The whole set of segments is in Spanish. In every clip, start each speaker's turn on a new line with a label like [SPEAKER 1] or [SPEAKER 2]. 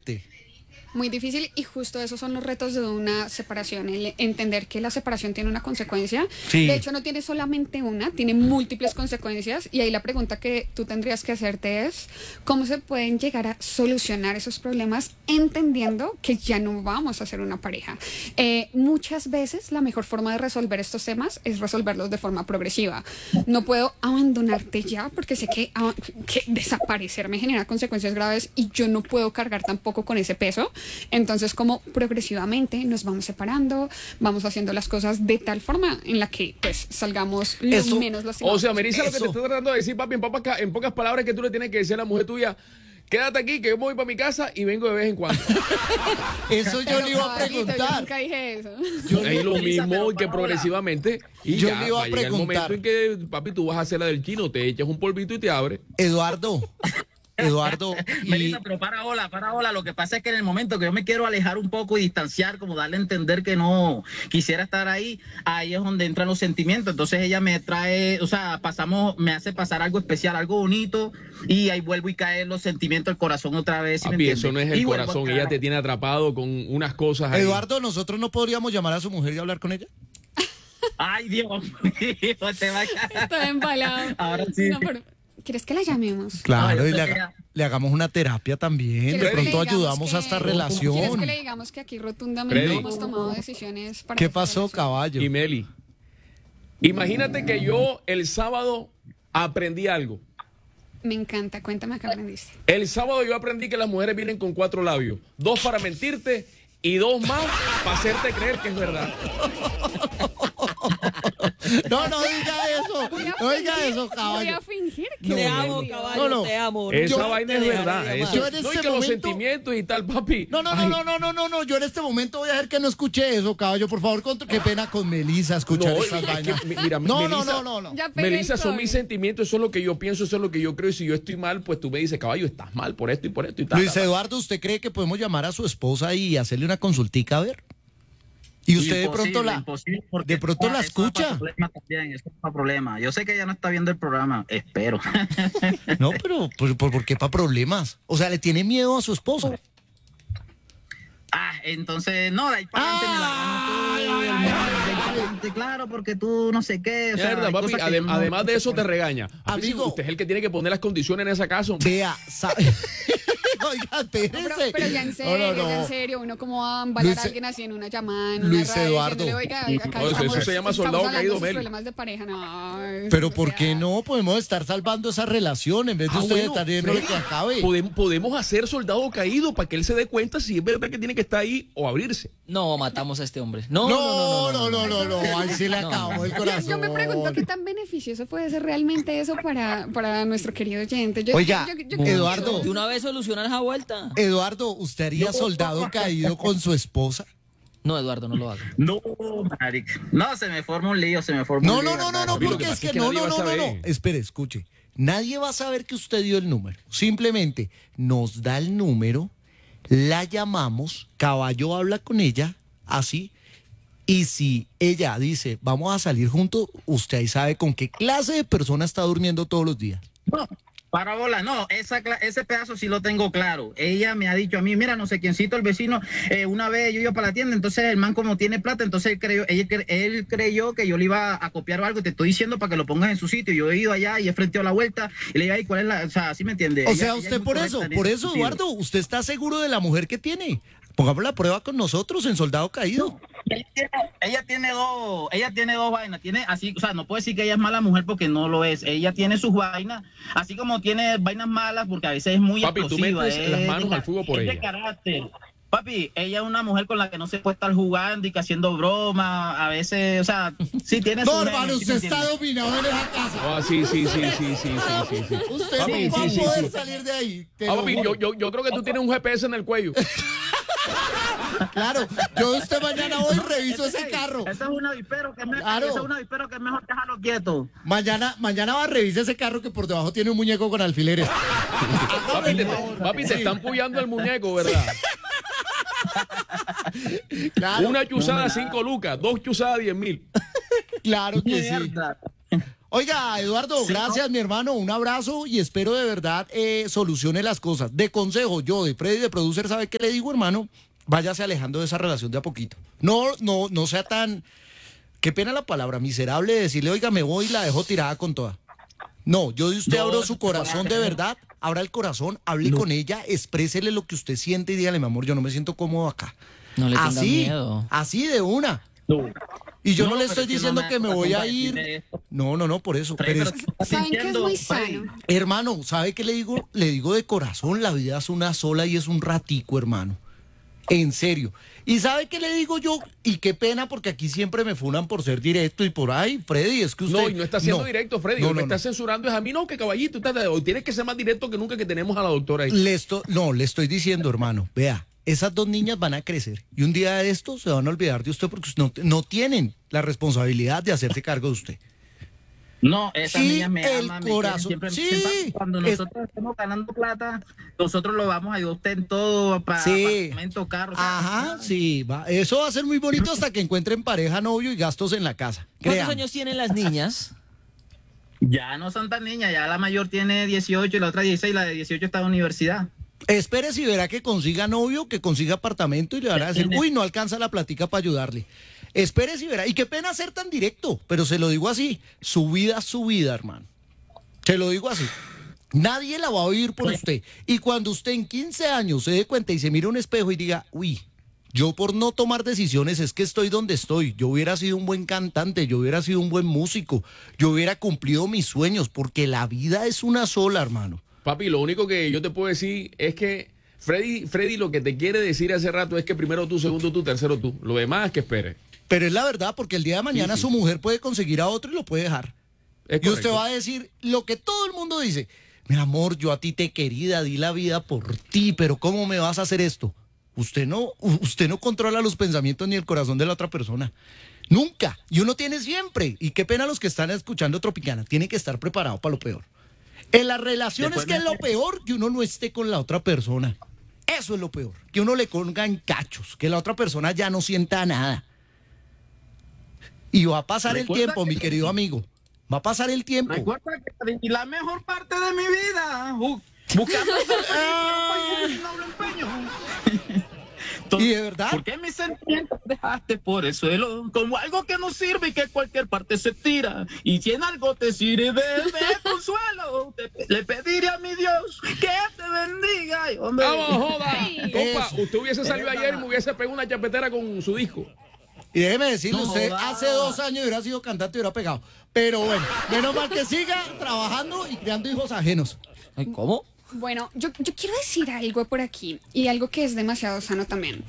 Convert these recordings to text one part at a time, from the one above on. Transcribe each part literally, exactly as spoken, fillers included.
[SPEAKER 1] fuerte.
[SPEAKER 2] Muy difícil, y justo esos son los retos de una separación, el entender que la separación tiene una consecuencia.
[SPEAKER 1] Sí.
[SPEAKER 2] De hecho, no tiene solamente una, tiene múltiples consecuencias, y ahí la pregunta que tú tendrías que hacerte es ¿cómo se pueden llegar a solucionar esos problemas entendiendo que ya no vamos a ser una pareja? Eh, muchas veces la mejor forma de resolver estos temas es resolverlos de forma progresiva. No puedo abandonarte ya porque sé que, ah, que desaparecer me genera consecuencias graves y yo no puedo cargar tampoco con ese peso. Entonces, como progresivamente nos vamos separando, vamos haciendo las cosas de tal forma en la que pues salgamos lo
[SPEAKER 1] Eso,
[SPEAKER 2] menos lastimados.
[SPEAKER 3] O sea, Melissa, lo que
[SPEAKER 1] Eso.
[SPEAKER 3] te estoy tratando de decir, papi, en pocas, en pocas palabras, que tú le tienes que decir a la mujer tuya: quédate aquí, que yo me voy para mi casa y vengo de vez en cuando.
[SPEAKER 1] Eso yo
[SPEAKER 2] Pero,
[SPEAKER 1] le iba a
[SPEAKER 2] caballito, yo
[SPEAKER 1] preguntar.
[SPEAKER 2] nunca dije eso.
[SPEAKER 1] Yo
[SPEAKER 3] Es lo
[SPEAKER 4] Melissa,
[SPEAKER 3] mismo
[SPEAKER 4] pero
[SPEAKER 3] que
[SPEAKER 4] para
[SPEAKER 3] progresivamente. Y
[SPEAKER 1] Yo
[SPEAKER 3] ya,
[SPEAKER 1] le iba a
[SPEAKER 3] va llegar el
[SPEAKER 1] preguntar.
[SPEAKER 3] momento en que, papi, tú vas a hacer la del chino, te echas un polvito y te abres.
[SPEAKER 1] Eduardo, Eduardo, y
[SPEAKER 4] Melissa, pero para hola, para hola. Lo que pasa es que en el momento que yo me quiero alejar un poco y distanciar, como darle a entender que no quisiera estar ahí, ahí es donde entran los sentimientos. Entonces ella me trae, o sea, pasamos, me hace pasar algo especial, algo bonito, y ahí vuelvo y caen los sentimientos, el corazón otra vez. ¿Sí me
[SPEAKER 3] Papi,
[SPEAKER 4] entiendes?
[SPEAKER 3] eso no es el
[SPEAKER 4] Y vuelvo a
[SPEAKER 3] corazón,
[SPEAKER 4] caer.
[SPEAKER 3] ella te tiene atrapado con unas cosas ahí.
[SPEAKER 1] Eduardo, ¿nosotros no podríamos llamar a su mujer y hablar con ella?
[SPEAKER 4] Ay, Dios mío, te va a caer.
[SPEAKER 2] Estoy embalado.
[SPEAKER 4] Ahora sí.
[SPEAKER 2] No, pero, ¿quieres que la llamemos?
[SPEAKER 1] Claro,
[SPEAKER 4] No,
[SPEAKER 1] y
[SPEAKER 4] yo
[SPEAKER 1] le,
[SPEAKER 4] sé que
[SPEAKER 1] haga- le hagamos una terapia también.
[SPEAKER 2] ¿Quieres
[SPEAKER 1] De
[SPEAKER 2] que le
[SPEAKER 1] pronto
[SPEAKER 2] digamos
[SPEAKER 1] ayudamos a esta
[SPEAKER 2] que- ¿Quieres
[SPEAKER 1] relación.
[SPEAKER 2] que le digamos que aquí rotundamente
[SPEAKER 3] Freddy.
[SPEAKER 2] hemos tomado decisiones para
[SPEAKER 1] ¿Qué
[SPEAKER 2] esta
[SPEAKER 1] pasó,
[SPEAKER 2] relación?
[SPEAKER 1] caballo?
[SPEAKER 3] Y Meli, imagínate que yo el sábado aprendí algo.
[SPEAKER 2] Me encanta, cuéntame qué aprendiste.
[SPEAKER 3] El sábado yo aprendí que las mujeres vienen con cuatro labios. Dos para mentirte y dos más para hacerte creer que es verdad.
[SPEAKER 1] No, no diga eso.
[SPEAKER 2] Voy a
[SPEAKER 1] No diga
[SPEAKER 2] fingir-
[SPEAKER 1] eso,
[SPEAKER 2] Voy
[SPEAKER 1] caballo.
[SPEAKER 2] a fingir que
[SPEAKER 1] No,
[SPEAKER 5] Te
[SPEAKER 1] no,
[SPEAKER 5] amo,
[SPEAKER 1] no.
[SPEAKER 5] caballo,
[SPEAKER 1] No, no.
[SPEAKER 5] te amo.
[SPEAKER 3] Esa
[SPEAKER 5] Yo
[SPEAKER 3] vaina
[SPEAKER 5] te
[SPEAKER 3] es
[SPEAKER 5] dejaré
[SPEAKER 3] verdad.
[SPEAKER 5] de
[SPEAKER 3] Eso,
[SPEAKER 5] amar.
[SPEAKER 1] Yo en
[SPEAKER 3] no, y
[SPEAKER 1] este
[SPEAKER 3] que los
[SPEAKER 1] momento-
[SPEAKER 3] sentimientos y tal, papi.
[SPEAKER 1] No, no, no,
[SPEAKER 3] Ay,
[SPEAKER 1] no, no, no, no, no. Yo en este momento voy a dejar que no escuche eso, caballo. Por favor, con- qué pena con Melissa escuchar
[SPEAKER 3] No,
[SPEAKER 1] esas
[SPEAKER 3] es que,
[SPEAKER 1] vainas.
[SPEAKER 3] mi- mira,
[SPEAKER 1] no, no,
[SPEAKER 3] Melissa-
[SPEAKER 1] no, no, no.
[SPEAKER 2] Ya pegué
[SPEAKER 3] Melissa,
[SPEAKER 2] el
[SPEAKER 3] son
[SPEAKER 2] COVID.
[SPEAKER 3] mis sentimientos, eso es lo que yo pienso, eso es lo que yo creo. Y si yo estoy mal, pues tú me dices, caballo, estás mal por esto y por esto y tal.
[SPEAKER 1] Luis Eduardo, ¿usted cree que podemos llamar a su esposa y hacerle una consultica a ver? Y usted de
[SPEAKER 4] Imposible,
[SPEAKER 1] pronto la
[SPEAKER 4] imposible, porque
[SPEAKER 1] de pronto
[SPEAKER 4] eso
[SPEAKER 1] la
[SPEAKER 4] es para
[SPEAKER 1] escucha.
[SPEAKER 4] problema también, eso es para problema. Yo sé que ella no está viendo el programa, espero.
[SPEAKER 1] No, pero ¿por, por, por qué para problemas? O sea, le tiene miedo a su esposa.
[SPEAKER 4] Ah, entonces, no, de ahí para adelante me la ganas tú, claro, porque tú no sé qué. O sea,
[SPEAKER 3] Mierda,
[SPEAKER 4] hay
[SPEAKER 3] papi,
[SPEAKER 4] cosas que
[SPEAKER 3] adem-
[SPEAKER 4] no-
[SPEAKER 3] además de eso te regaña. Papi, si
[SPEAKER 1] Amigo.
[SPEAKER 3] usted es el que tiene que poner las condiciones en esa casa.
[SPEAKER 1] Vea, sabe. Oiga,
[SPEAKER 2] No, pero,
[SPEAKER 1] espérese.
[SPEAKER 2] pero ya en
[SPEAKER 1] No,
[SPEAKER 2] serio,
[SPEAKER 1] no, no.
[SPEAKER 2] ya en serio, uno como va a embalar
[SPEAKER 1] Luis-
[SPEAKER 2] a alguien así en una llamada, en una
[SPEAKER 1] Luis
[SPEAKER 2] radio,
[SPEAKER 1] Eduardo.
[SPEAKER 2] diciéndole, oiga, acá
[SPEAKER 3] No, eso-
[SPEAKER 2] estamos,
[SPEAKER 3] eso se llama
[SPEAKER 2] estamos
[SPEAKER 3] soldado
[SPEAKER 2] hablando
[SPEAKER 3] caído,
[SPEAKER 2] de sus
[SPEAKER 3] Meli.
[SPEAKER 2] problemas de pareja, no.
[SPEAKER 1] Pero
[SPEAKER 2] o
[SPEAKER 1] ¿por
[SPEAKER 2] sea,
[SPEAKER 1] qué no podemos estar salvando esa relación en vez de
[SPEAKER 3] Ah,
[SPEAKER 1] usted
[SPEAKER 3] bueno,
[SPEAKER 1] estar viendo
[SPEAKER 3] Freddy,
[SPEAKER 1] que acabe?
[SPEAKER 3] Podemos, podemos hacer soldado caído para que él se dé cuenta si es verdad que tiene que estar ahí o abrirse.
[SPEAKER 5] No, matamos a este hombre. No,
[SPEAKER 1] No, no, no, no, no, ahí sí le
[SPEAKER 5] No,
[SPEAKER 1] acabó el
[SPEAKER 2] Yo,
[SPEAKER 1] corazón.
[SPEAKER 2] yo me pregunto qué tan beneficioso puede ser realmente eso para, para nuestro querido oyente. Yo-
[SPEAKER 1] Oiga,
[SPEAKER 2] yo- yo- yo-
[SPEAKER 1] Eduardo.
[SPEAKER 5] De una vez solucionar esa vuelta.
[SPEAKER 1] Eduardo, ¿usted haría soldado caído con su esposa?
[SPEAKER 5] No, Eduardo, no lo haga.
[SPEAKER 4] No, marica. No, se me forma un lío, se me forma
[SPEAKER 1] No,
[SPEAKER 4] un lío.
[SPEAKER 1] no, no, no,
[SPEAKER 4] ¿verdad?
[SPEAKER 1] no,
[SPEAKER 3] Papi, lo
[SPEAKER 1] porque
[SPEAKER 3] que
[SPEAKER 1] es
[SPEAKER 3] pasa
[SPEAKER 1] que
[SPEAKER 3] es que
[SPEAKER 1] no,
[SPEAKER 3] nadie
[SPEAKER 1] no,
[SPEAKER 3] va a
[SPEAKER 1] no, no, no.
[SPEAKER 3] saber.
[SPEAKER 1] Espere, escuche. Nadie va a saber que usted dio el número. Simplemente nos da el número, la llamamos, caballo habla con ella, así. Y si ella dice, vamos a salir juntos, usted ahí sabe con qué clase de persona está durmiendo todos los días.
[SPEAKER 4] No, parábola, no, esa, cla- ese pedazo sí lo tengo claro. Ella me ha dicho a mí, mira, no sé quiéncito, el vecino, eh, una vez yo iba para la tienda, entonces el man como tiene plata, entonces él creyó, ella cre- él creyó que yo le iba a copiar algo, te estoy diciendo para que lo pongas en su sitio. Yo he ido allá y he frenteado la vuelta y le digo, ay, ¿cuál es la...? O sea, ¿sí me entiende?
[SPEAKER 1] O
[SPEAKER 4] Ella-
[SPEAKER 1] sea,
[SPEAKER 4] ella
[SPEAKER 1] usted
[SPEAKER 4] es muy
[SPEAKER 1] por
[SPEAKER 4] correcta
[SPEAKER 1] eso,
[SPEAKER 4] en
[SPEAKER 1] por
[SPEAKER 4] ese
[SPEAKER 1] eso,
[SPEAKER 4] sentido.
[SPEAKER 1] Eduardo, usted está seguro de la mujer que tiene. Pongamos la prueba con nosotros en Soldado Caído.
[SPEAKER 4] Ella tiene, ella tiene dos, ella tiene dos vainas, tiene así, o sea, no puedo decir que ella es mala mujer porque no lo es. Ella tiene sus vainas, así como tiene vainas malas porque a veces es muy
[SPEAKER 3] Papi, tú
[SPEAKER 4] explosiva.
[SPEAKER 3] metes
[SPEAKER 4] es
[SPEAKER 3] las manos
[SPEAKER 4] de-
[SPEAKER 3] al fuego por
[SPEAKER 4] es de
[SPEAKER 3] ella.
[SPEAKER 4] carácter. Papi, ella es una mujer con la que no se puede estar jugando y que haciendo bromas, a veces, o sea, sí tiene su
[SPEAKER 1] No,
[SPEAKER 4] genio,
[SPEAKER 1] hermano,
[SPEAKER 4] ¿sí me
[SPEAKER 1] usted está
[SPEAKER 4] entiende?
[SPEAKER 1] dominado en esa casa.
[SPEAKER 3] Ah, sí, sí, sí, sí, sí, sí, sí, sí.
[SPEAKER 1] Usted
[SPEAKER 3] Papi,
[SPEAKER 1] no va
[SPEAKER 3] sí, sí,
[SPEAKER 1] a poder
[SPEAKER 3] sí.
[SPEAKER 1] salir de ahí. te
[SPEAKER 3] Ah,
[SPEAKER 1] lo
[SPEAKER 3] papi,
[SPEAKER 1] juro.
[SPEAKER 3] yo, yo, yo creo que tú tienes un G P S en el cuello.
[SPEAKER 1] Claro, yo usted mañana voy y reviso
[SPEAKER 4] Ese-
[SPEAKER 1] ese carro.
[SPEAKER 4] Ese es un avispero que es, me-
[SPEAKER 1] Claro.
[SPEAKER 4] ese es un avispero que es mejor dejarlo quieto.
[SPEAKER 1] Mañana, mañana va a revisar ese carro que por debajo tiene un muñeco con alfileres.
[SPEAKER 3] Papi, te, papi, te están puyando el muñeco, ¿verdad?
[SPEAKER 1] Claro,
[SPEAKER 3] Una chuzada, cinco lucas. Dos chuzadas, diez mil.
[SPEAKER 1] claro que sí.
[SPEAKER 4] Mierda.
[SPEAKER 1] Oiga, Eduardo,
[SPEAKER 4] Sí,
[SPEAKER 1] gracias,
[SPEAKER 4] ¿no?
[SPEAKER 1] mi hermano. Un abrazo y espero de verdad eh, solucione las cosas. De consejo, yo de Freddy, de producer, ¿sabe qué le digo, hermano? Váyase alejando de esa relación de a poquito. No, no, no sea tan, qué pena la palabra, miserable de decirle, oiga, me voy y la dejo tirada con toda. No, yo de usted
[SPEAKER 4] No,
[SPEAKER 1] abro su
[SPEAKER 4] no,
[SPEAKER 1] corazón
[SPEAKER 4] no.
[SPEAKER 1] de verdad, abra el corazón, hable
[SPEAKER 4] No.
[SPEAKER 1] con ella, exprésele lo que usted siente y dígale, mi amor, yo no me siento cómodo acá.
[SPEAKER 5] No le tenga
[SPEAKER 1] así,
[SPEAKER 5] miedo.
[SPEAKER 1] así de una.
[SPEAKER 4] No.
[SPEAKER 1] Y yo no,
[SPEAKER 4] No,
[SPEAKER 1] le
[SPEAKER 4] pero
[SPEAKER 1] estoy
[SPEAKER 4] es que no
[SPEAKER 1] diciendo
[SPEAKER 4] me
[SPEAKER 1] que
[SPEAKER 4] da
[SPEAKER 1] me
[SPEAKER 4] corazón
[SPEAKER 1] voy a
[SPEAKER 4] para
[SPEAKER 1] ir.
[SPEAKER 4] decirle esto.
[SPEAKER 1] No, no, no, por eso.
[SPEAKER 4] Freddy,
[SPEAKER 1] Pero
[SPEAKER 4] pero
[SPEAKER 1] es-
[SPEAKER 4] ¿qué estás
[SPEAKER 2] ¿Saben que es
[SPEAKER 4] sintiendo,
[SPEAKER 2] muy
[SPEAKER 4] Freddy?
[SPEAKER 2] sano?
[SPEAKER 1] hermano, ¿sabe qué le digo? Le digo de corazón, la vida es una sola y es un ratico, hermano. En serio. ¿Y sabe qué le digo yo? Y qué pena, porque aquí siempre me funan por ser directo y por ahí, Freddy, es que usted...
[SPEAKER 3] No, y no está siendo
[SPEAKER 1] No.
[SPEAKER 3] directo, Freddy.
[SPEAKER 1] No,
[SPEAKER 3] Hoy me
[SPEAKER 1] no,
[SPEAKER 3] está
[SPEAKER 1] no.
[SPEAKER 3] censurando es a mí, no, que caballito. Usted, hoy tienes que ser más directo que nunca que tenemos a la doctora ahí.
[SPEAKER 1] Le esto- no, le estoy diciendo, hermano, vea, esas dos niñas van a crecer y un día de esto se van a olvidar de usted porque no, no tienen la responsabilidad de hacerse cargo de usted.
[SPEAKER 4] No, esa
[SPEAKER 1] Y
[SPEAKER 4] niña me
[SPEAKER 1] el
[SPEAKER 4] ama, me
[SPEAKER 1] corazón-
[SPEAKER 4] quiere, siempre,
[SPEAKER 1] sí,
[SPEAKER 4] siempre- cuando
[SPEAKER 1] es-
[SPEAKER 4] nosotros estemos ganando plata, nosotros lo vamos a ayudar a usted en todo, para
[SPEAKER 1] Sí.
[SPEAKER 4] apartamento, carro. o sea,
[SPEAKER 1] Ajá, sí, va. Eso va a ser muy bonito hasta que encuentren pareja, novio y gastos en la casa.
[SPEAKER 5] ¿Cuántos
[SPEAKER 1] Créame.
[SPEAKER 5] años tienen las niñas?
[SPEAKER 4] Ya no son tan niñas, ya la mayor tiene dieciocho y la otra dieciséis, la de dieciocho está en la universidad.
[SPEAKER 1] Espere si verá que consiga novio, que consiga apartamento y le van a decir, uy, no alcanza la platica para ayudarle. Espere si verá. Y qué pena ser tan directo, pero se lo digo así. Su vida es su vida, hermano. Se lo digo así. Nadie la va a vivir por usted. Y cuando usted en quince años se dé cuenta y se mire a un espejo y diga, uy, yo por no tomar decisiones es que estoy donde estoy. Yo hubiera sido un buen cantante, yo hubiera sido un buen músico, yo hubiera cumplido mis sueños, porque la vida es una sola, hermano.
[SPEAKER 3] Papi, lo único que yo te puedo decir es que Freddy, Freddy lo que te quiere decir hace rato es que primero tú, segundo tú, tercero tú. Lo demás es que espere.
[SPEAKER 1] Pero es la verdad, porque el día de mañana
[SPEAKER 3] sí.
[SPEAKER 1] su mujer puede conseguir a otro y lo puede dejar.
[SPEAKER 3] Es
[SPEAKER 1] Y usted
[SPEAKER 3] correcto.
[SPEAKER 1] va a decir lo que todo el mundo dice. Mi amor, yo a ti te querida, di la vida por ti, pero ¿cómo me vas a hacer esto? Usted no, u- usted no controla los pensamientos ni el corazón de la otra persona. Nunca. Y uno tiene siempre. Y qué pena los que están escuchando Tropicana. Tiene que estar preparado para lo peor. En las relaciones,
[SPEAKER 4] Después
[SPEAKER 1] que
[SPEAKER 4] me-
[SPEAKER 1] es lo peor, que uno no esté con la otra persona. Eso es lo peor. Que uno le ponga en cachos, que la otra persona ya no sienta nada. Y va a pasar el
[SPEAKER 4] Recuerda
[SPEAKER 1] tiempo,
[SPEAKER 4] que-
[SPEAKER 1] mi querido amigo. Va a pasar el tiempo.
[SPEAKER 4] Recuerda que y la mejor parte de mi vida, bu- buscando el noble empeño.
[SPEAKER 1] Y de verdad.
[SPEAKER 4] ¿Por qué mis sentimientos dejaste por el suelo? Como algo que no sirve y que cualquier parte se tira. Y si en algo te sirve de consuelo, te- le pediré a mi Dios que te bendiga. Y, hombre,
[SPEAKER 3] ¡Vamos, joda!
[SPEAKER 2] Ay.
[SPEAKER 3] Compa,
[SPEAKER 1] Eso.
[SPEAKER 3] usted hubiese salido ayer y me hubiese pegado una chapetera con su disco.
[SPEAKER 1] Y déjeme decirle,
[SPEAKER 4] No
[SPEAKER 1] usted
[SPEAKER 4] joda.
[SPEAKER 1] hace dos años hubiera sido cantante y hubiera pegado. Pero bueno, menos mal que siga trabajando y criando hijos ajenos.
[SPEAKER 5] Ay, ¿cómo?
[SPEAKER 2] Bueno, yo, yo quiero decir algo por aquí y algo que es demasiado sano también.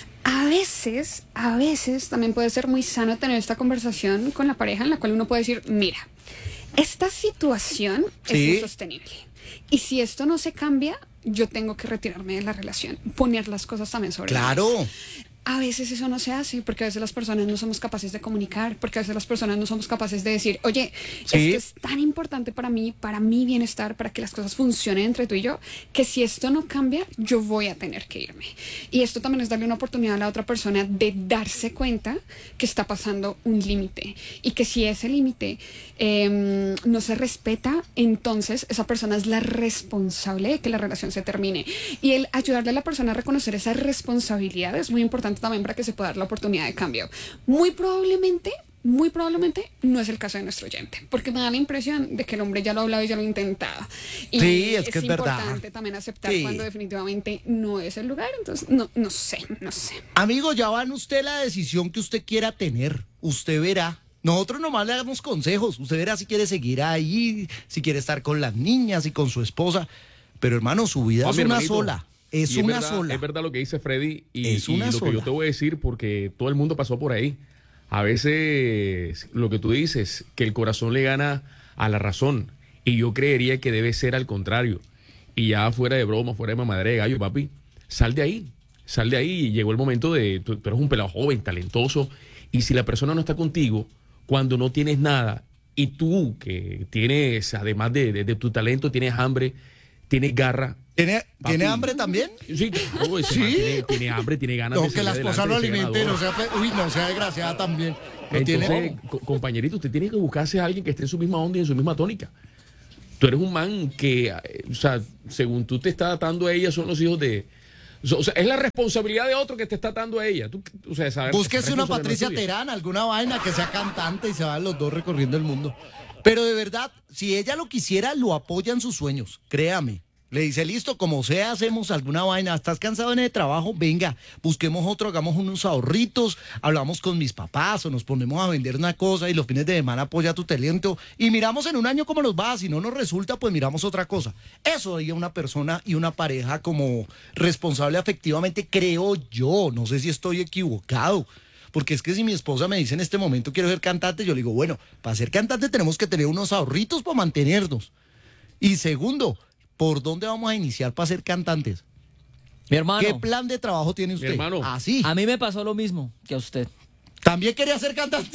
[SPEAKER 2] A veces, a veces también puede ser muy sano tener esta conversación con la pareja en la cual uno puede decir, mira, esta situación
[SPEAKER 1] Sí.
[SPEAKER 2] es insostenible. Y si esto no se cambia, yo tengo que retirarme de la relación, poner las cosas también sobre la
[SPEAKER 1] Claro.
[SPEAKER 2] mesa. A veces eso no se hace porque a veces las personas no somos capaces de comunicar, porque a veces las personas no somos capaces de decir, oye,
[SPEAKER 1] Sí.
[SPEAKER 2] esto es tan importante para mí, para mi bienestar, para que las cosas funcionen entre tú y yo, que si esto no cambia, yo voy a tener que irme. Y esto también es darle una oportunidad a la otra persona de darse cuenta que está pasando un límite y que si ese límite eh, no se respeta, entonces esa persona es la responsable de que la relación se termine. Y el ayudarle a la persona a reconocer esa responsabilidad es muy importante también para que se pueda dar la oportunidad de cambio. Muy probablemente, muy probablemente no es el caso de nuestro oyente, porque me da la impresión de que el hombre ya lo ha hablado y ya lo ha intentado. Y
[SPEAKER 1] Sí, es que es verdad.
[SPEAKER 2] importante también aceptar
[SPEAKER 1] Sí.
[SPEAKER 2] cuando definitivamente no es el lugar. Entonces, no, no sé, no sé.
[SPEAKER 1] Amigo, ya van usted la decisión que usted quiera tener. Usted verá. Nosotros nomás le damos consejos. Usted verá si quiere seguir ahí, si quiere estar con las niñas y con su esposa. Pero hermano, su vida
[SPEAKER 3] Ah,
[SPEAKER 1] es
[SPEAKER 3] mi
[SPEAKER 1] una
[SPEAKER 3] hermanito.
[SPEAKER 1] sola. Es
[SPEAKER 3] Y
[SPEAKER 1] una
[SPEAKER 3] verdad,
[SPEAKER 1] sola.
[SPEAKER 3] Es verdad lo que dice Freddy y,
[SPEAKER 1] Es
[SPEAKER 3] y
[SPEAKER 1] una
[SPEAKER 3] lo que yo
[SPEAKER 1] sola.
[SPEAKER 3] te voy a decir porque todo el mundo pasó por ahí. A veces lo que tú dices, que el corazón le gana a la razón y yo creería que debe ser al contrario. Y ya fuera de broma, fuera de mamadera de gallo, papi, sal de ahí, sal de ahí y llegó el momento de, tú, tú eres un pelado joven, talentoso y si la persona no está contigo, cuando no tienes nada y tú que tienes, además de, de, de tu talento, tienes hambre, tienes garra.
[SPEAKER 1] ¿Tiene,
[SPEAKER 3] Papi.
[SPEAKER 1] ¿tiene hambre también?
[SPEAKER 3] Sí, claro, ese
[SPEAKER 1] ¿Sí?
[SPEAKER 3] man Tiene, tiene hambre, tiene ganas
[SPEAKER 1] No,
[SPEAKER 3] de
[SPEAKER 1] que
[SPEAKER 3] salir
[SPEAKER 1] la esposa lo
[SPEAKER 3] adelante, de ser
[SPEAKER 1] alimente, no
[SPEAKER 3] ganador.
[SPEAKER 1] sea, fe- uy, no sea desgraciada también. No
[SPEAKER 3] Entonces,
[SPEAKER 1] tiene...
[SPEAKER 3] co- compañerito, usted tiene que buscarse a alguien que esté en su misma onda y en su misma tónica. Tú eres un man que, eh, o sea, según tú te estás atando a ella, son los hijos de... O sea, es la responsabilidad de otro que te está atando a ella. Tú, o sea, saber,
[SPEAKER 1] Búsquese una
[SPEAKER 3] responsabilidad
[SPEAKER 1] Patricia
[SPEAKER 3] tuya.
[SPEAKER 1] Terán, alguna vaina que sea cantante y se van los dos recorriendo el mundo. Pero de verdad, si ella lo quisiera, lo apoya en sus sueños, créame. Le dice, listo, como sea, hacemos alguna vaina. ¿Estás cansado en el trabajo? Venga, busquemos otro, hagamos unos ahorritos, hablamos con mis papás o nos ponemos a vender una cosa y los fines de semana apoya tu talento y miramos en un año cómo nos va. Si no nos resulta, pues miramos otra cosa. Eso haría una persona y una pareja como responsable afectivamente, creo yo. No sé si estoy equivocado. Porque es que si mi esposa me dice en este momento quiero ser cantante, yo le digo, bueno, para ser cantante tenemos que tener unos ahorritos para mantenernos. Y segundo, ¿por dónde vamos a iniciar para ser cantantes?
[SPEAKER 5] Mi hermano,
[SPEAKER 1] ¿Qué plan de trabajo tiene usted?
[SPEAKER 3] hermano.
[SPEAKER 1] Así.
[SPEAKER 5] a mí me pasó lo mismo que a usted.
[SPEAKER 1] ¿También quería ser cantante?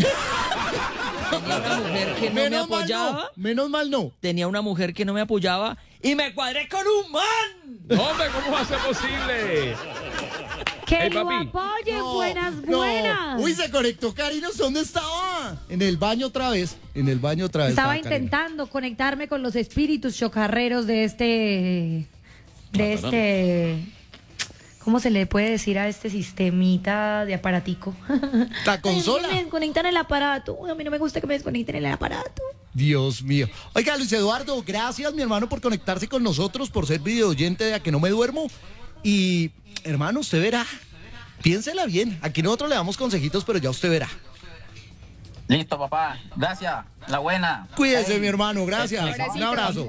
[SPEAKER 5] Tenía una mujer que no me
[SPEAKER 1] Menos mal
[SPEAKER 5] apoyaba.
[SPEAKER 1] no. Menos mal no.
[SPEAKER 5] Tenía una mujer que no me apoyaba y me cuadré con un man.
[SPEAKER 3] No, hombre, ¿cómo va a ser posible?
[SPEAKER 6] Que
[SPEAKER 3] Hey,
[SPEAKER 6] lo
[SPEAKER 3] papi.
[SPEAKER 6] apoyen,
[SPEAKER 1] No,
[SPEAKER 6] buenas,
[SPEAKER 1] no.
[SPEAKER 6] buenas.
[SPEAKER 1] Uy, se conectó Karina. ¿Dónde estaba? En el baño otra vez. En el baño otra vez.
[SPEAKER 6] Estaba
[SPEAKER 1] Karina.
[SPEAKER 6] intentando conectarme con los espíritus chocarreros de este, de este, ¿cómo se le puede decir a este sistemita de aparatico?
[SPEAKER 1] La consola.
[SPEAKER 6] Ay, me desconectan el aparato. Uy, a mí no me gusta que me desconecten el aparato.
[SPEAKER 1] Dios mío. Oiga, Luis Eduardo, gracias, mi hermano, por conectarse con nosotros, por ser video oyente de A Que No Me Duermo. Y, hermano, usted verá. Piénsela bien. Aquí nosotros le damos consejitos, pero ya usted verá.
[SPEAKER 4] Listo, papá. Gracias. La buena.
[SPEAKER 1] Cuídese,
[SPEAKER 4] Ey.
[SPEAKER 1] mi hermano. Gracias. Un abrazo.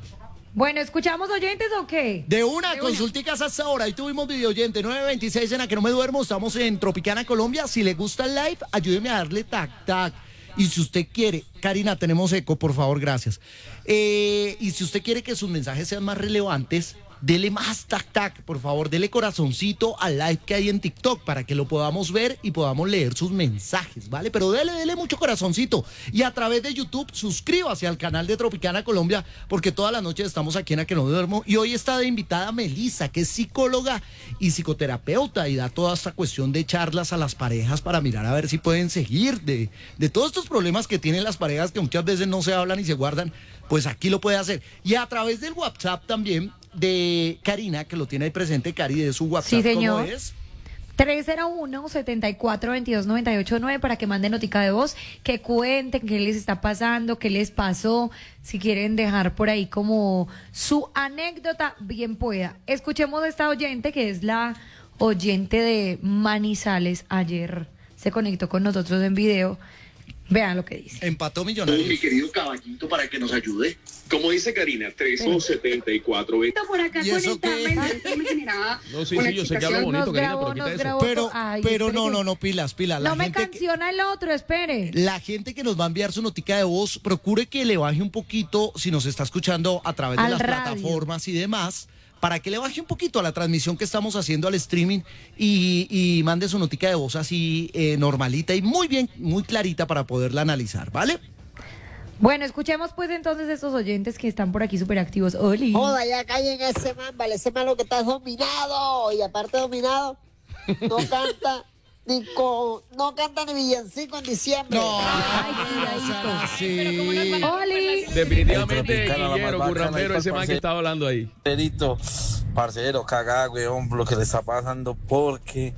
[SPEAKER 6] Bueno, ¿escuchamos oyentes o qué?
[SPEAKER 1] De una,
[SPEAKER 2] De una.
[SPEAKER 1] consulticas hasta ahora. Ahí tuvimos video oyente nueve veintiséis en A Que No Me Duermo. Estamos en Tropicana, Colombia. Si le gusta el live, ayúdeme a darle tac, tac. Y si usted quiere, Karina, tenemos eco, por favor, gracias. Eh, y si usted quiere que sus mensajes sean más relevantes, dele más tac tac, por favor, dele corazoncito al live que hay en TikTok para que lo podamos ver y podamos leer sus mensajes, ¿vale? Pero dele, dele mucho corazoncito. Y a través de YouTube, suscríbase al canal de Tropicana Colombia, porque todas las noches estamos aquí en A Que No Duermo. Y hoy está de invitada Melissa, que es psicóloga y psicoterapeuta y da toda esta cuestión de charlas a las parejas para mirar a ver si pueden seguir de, de todos estos problemas que tienen las parejas que muchas veces no se hablan y se guardan. Pues aquí lo puede hacer. Y a través del WhatsApp también de Karina, que lo tiene ahí presente, Cari, de su WhatsApp.
[SPEAKER 6] Sí, señor.
[SPEAKER 1] ¿Cómo es?
[SPEAKER 6] tres cero uno, siete cuatro, veintidós noventa y ocho nueve para que manden notica de voz, que cuenten qué les está pasando, qué les pasó, si quieren dejar por ahí como su anécdota, bien pueda. Escuchemos a esta oyente, que es la oyente de Manizales. Ayer se conectó con nosotros en video. Vean lo que dice.
[SPEAKER 1] Empató
[SPEAKER 7] Mi
[SPEAKER 1] Millonarios.
[SPEAKER 7] querido caballito, para que nos ayude.
[SPEAKER 8] Como dice Karina, tres o setenta y cuatro veinte.
[SPEAKER 2] Por acá
[SPEAKER 1] ¿Y eso
[SPEAKER 2] conectarme,
[SPEAKER 1] qué?
[SPEAKER 2] entonces me generaba
[SPEAKER 3] No, sí,
[SPEAKER 2] una
[SPEAKER 3] sí, yo sé que habla
[SPEAKER 2] excitación.
[SPEAKER 3] bonito,
[SPEAKER 6] Nos
[SPEAKER 3] Karina,
[SPEAKER 6] grabó,
[SPEAKER 3] pero quita
[SPEAKER 6] nos
[SPEAKER 3] eso.
[SPEAKER 6] grabó.
[SPEAKER 1] Pero,
[SPEAKER 6] Ay,
[SPEAKER 1] pero no,
[SPEAKER 6] espere
[SPEAKER 1] no,
[SPEAKER 6] que-
[SPEAKER 1] no, pilas, pilas. La
[SPEAKER 6] No me
[SPEAKER 1] gente que-
[SPEAKER 6] canciona el otro, espere.
[SPEAKER 1] La gente que nos va a enviar su notica de voz, procure que le baje un poquito, si nos está escuchando a través de
[SPEAKER 6] Al
[SPEAKER 1] las
[SPEAKER 6] radio.
[SPEAKER 1] plataformas y demás, para que le baje un poquito a la transmisión que estamos haciendo al streaming y, y mande su notica de voz así eh, normalita y muy bien, muy clarita para poderla analizar, ¿vale?
[SPEAKER 6] Bueno, escuchemos pues entonces estos oyentes que están por aquí súper activos. Oli.
[SPEAKER 9] Joda, ya callen ese man, vale, ese man lo que está es dominado. Y aparte de dominado, no canta ni con, no canta ni villancico en diciembre.
[SPEAKER 1] No,
[SPEAKER 6] Ay,
[SPEAKER 1] no sean
[SPEAKER 6] cuidadito.
[SPEAKER 1] así.
[SPEAKER 6] Oli.
[SPEAKER 3] Definitivamente,
[SPEAKER 10] Tropicana, la
[SPEAKER 3] Guillero,
[SPEAKER 10] más bacana,
[SPEAKER 3] Currambero,
[SPEAKER 10] ahí
[SPEAKER 3] ese
[SPEAKER 10] para
[SPEAKER 3] man que
[SPEAKER 10] hacer.
[SPEAKER 3] estaba hablando ahí.
[SPEAKER 10] Parcerito, parcero, cagada, weón, por lo que le está pasando, porque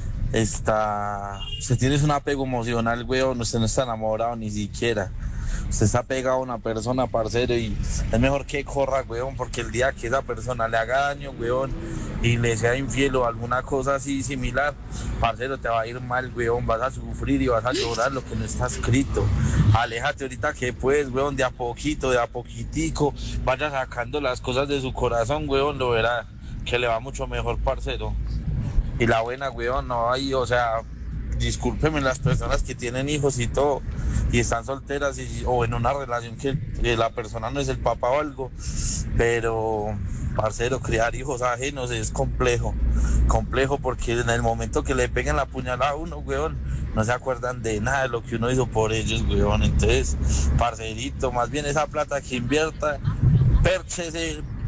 [SPEAKER 10] está, usted tiene un apego emocional, weón, usted no está enamorado ni siquiera. Usted está pegado a una persona, parcero, y es mejor que corra, weón, porque el día que esa persona le haga daño, weón, y le sea infiel o alguna cosa así similar, parcero, te va a ir mal, weón, vas a sufrir y vas a llorar lo que no está escrito. Aléjate ahorita que puedes, weón, de a poquito, de a poquitico, vaya sacando las cosas de su corazón, weón, lo verá, que le va mucho mejor, parcero. Y la buena, weón, no hay, o sea, discúlpeme las personas que tienen hijos y todo, y están solteras y, o en una relación que, que la persona no es el papá o algo, pero, parcero, criar hijos ajenos es complejo, complejo porque en el momento que le peguen la puñalada a uno, weón, no se acuerdan de nada de lo que uno hizo por ellos, weón. Entonces, parcerito, más bien esa plata que invierta, pérchese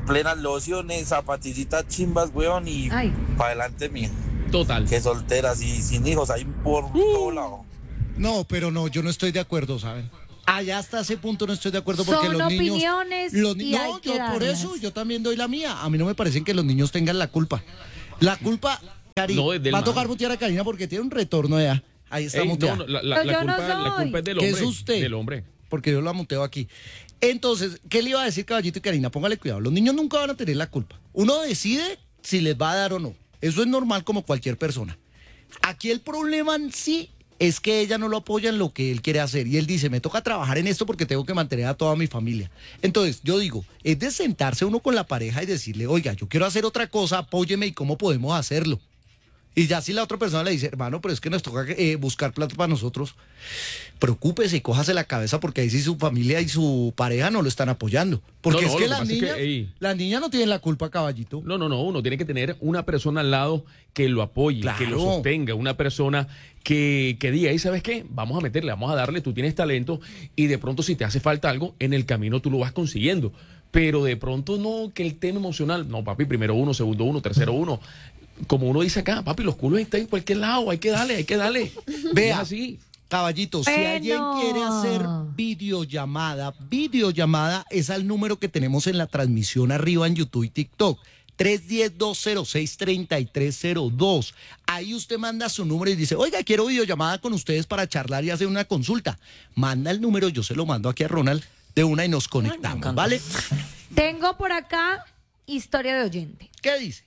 [SPEAKER 10] plenas lociones, zapatillitas chimbas, weón, y para adelante, mía.
[SPEAKER 3] Total.
[SPEAKER 10] Que solteras y sin hijos, ahí por uh. todo lado.
[SPEAKER 1] No, pero no, yo no estoy de acuerdo, ¿saben? Allá hasta ese punto no estoy de acuerdo porque
[SPEAKER 6] Son
[SPEAKER 1] los niños...
[SPEAKER 6] opiniones
[SPEAKER 1] los ni-
[SPEAKER 6] y
[SPEAKER 1] No,
[SPEAKER 6] hay que
[SPEAKER 1] yo por
[SPEAKER 6] darlas.
[SPEAKER 1] eso yo también doy la mía. A mí no me parece que los niños tengan la culpa. La culpa, Cari,
[SPEAKER 3] No, es del
[SPEAKER 1] va a
[SPEAKER 3] man.
[SPEAKER 1] tocar mutear a Karina porque tiene un retorno allá. Ahí está
[SPEAKER 3] Ey,
[SPEAKER 1] muteada.
[SPEAKER 3] no, no, la, la-
[SPEAKER 6] Pero
[SPEAKER 3] la
[SPEAKER 6] yo no
[SPEAKER 3] culpa, la
[SPEAKER 6] soy.
[SPEAKER 3] culpa es del
[SPEAKER 1] ¿Qué
[SPEAKER 3] hombre.
[SPEAKER 1] es usted?
[SPEAKER 3] Del hombre.
[SPEAKER 1] Porque yo la muteo aquí. Entonces, ¿qué le iba a decir Caballito y Karina? Póngale cuidado. Los niños nunca van a tener la culpa. Uno decide si les va a dar o no. Eso es normal como cualquier persona. Aquí el problema en sí es que ella no lo apoya en lo que él quiere hacer. Y él dice, me toca trabajar en esto porque tengo que mantener a toda mi familia. Entonces, yo digo, es de sentarse uno con la pareja y decirle, oiga, yo quiero hacer otra cosa, apóyeme y cómo podemos hacerlo. Y ya si la otra persona le dice, hermano, pero es que nos toca eh, buscar plata para nosotros, preocúpese y cójase la cabeza porque ahí sí su familia y su pareja no lo están apoyando. Porque
[SPEAKER 3] No, no,
[SPEAKER 1] es
[SPEAKER 3] lo
[SPEAKER 1] que
[SPEAKER 3] que
[SPEAKER 1] las
[SPEAKER 3] pasa es que,
[SPEAKER 1] niñas,
[SPEAKER 3] ey.
[SPEAKER 1] las niñas no tienen la culpa, Caballito.
[SPEAKER 3] No, no, no, uno tiene que tener una persona al lado que lo apoye,
[SPEAKER 1] Claro.
[SPEAKER 3] que lo sostenga, una persona que, que diga, ¿y sabes qué? Vamos a meterle, vamos a darle, tú tienes talento y de pronto si te hace falta algo, en el camino tú lo vas consiguiendo. Pero de pronto no, que el tema emocional, no, papi, primero uno, segundo uno, tercero uno. Como uno dice acá, papi, los culos están en cualquier lado, hay que darle, hay que darle.
[SPEAKER 1] Vea,
[SPEAKER 3] Es así.
[SPEAKER 1] Caballito, si
[SPEAKER 6] Bueno.
[SPEAKER 1] alguien quiere hacer videollamada, videollamada es al número que tenemos en la transmisión arriba en YouTube y TikTok. tres uno cero, dos cero seis, tres tres cero dos. Ahí usted manda su número y dice, oiga, quiero videollamada con ustedes para charlar y hacer una consulta. Manda el número, yo se lo mando aquí a Ronald de una y nos conectamos, ¿vale?
[SPEAKER 6] Tengo por acá historia de oyente.
[SPEAKER 1] ¿Qué dice?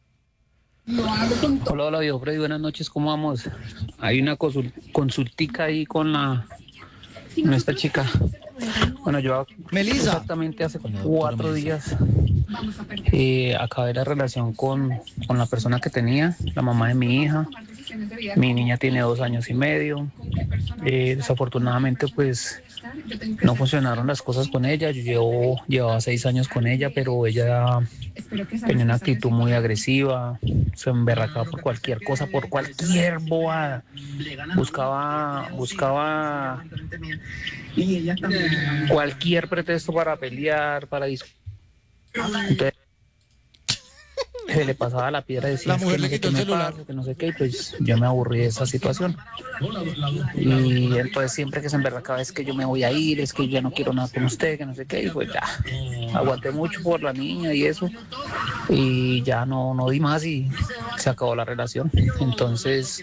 [SPEAKER 11] Hola, hola, viejo Freddy, buenas noches, ¿cómo vamos? Hay una consul- consultica ahí con la nuestra chica. Bueno, yo
[SPEAKER 1] Melissa.
[SPEAKER 11] exactamente hace cuatro días eh, acabé la relación con, con la persona que tenía, la mamá de mi hija. Mi niña tiene dos años y medio. Eh, desafortunadamente, pues no funcionaron las cosas con ella. Yo llevo, llevaba seis años con ella, pero ella tenía una actitud muy agresiva, se emberracaba por cualquier cosa, por cualquier bobada. Buscaba, buscaba cualquier pretexto para pelear, para discutir. Entonces, se le pasaba la piedra y decía,
[SPEAKER 1] La mujer
[SPEAKER 11] "Es que no
[SPEAKER 1] le
[SPEAKER 11] sé
[SPEAKER 1] quitó
[SPEAKER 11] qué
[SPEAKER 1] el
[SPEAKER 11] me
[SPEAKER 1] celular".
[SPEAKER 11] pasa, que no sé qué, y pues yo me aburrí de esa situación. Y entonces siempre que se emberracaba es que yo me voy a ir, es que yo ya no quiero nada con usted, que no sé qué, y pues ya, aguanté mucho por la niña y eso, y ya no, no di más y se acabó la relación. Entonces,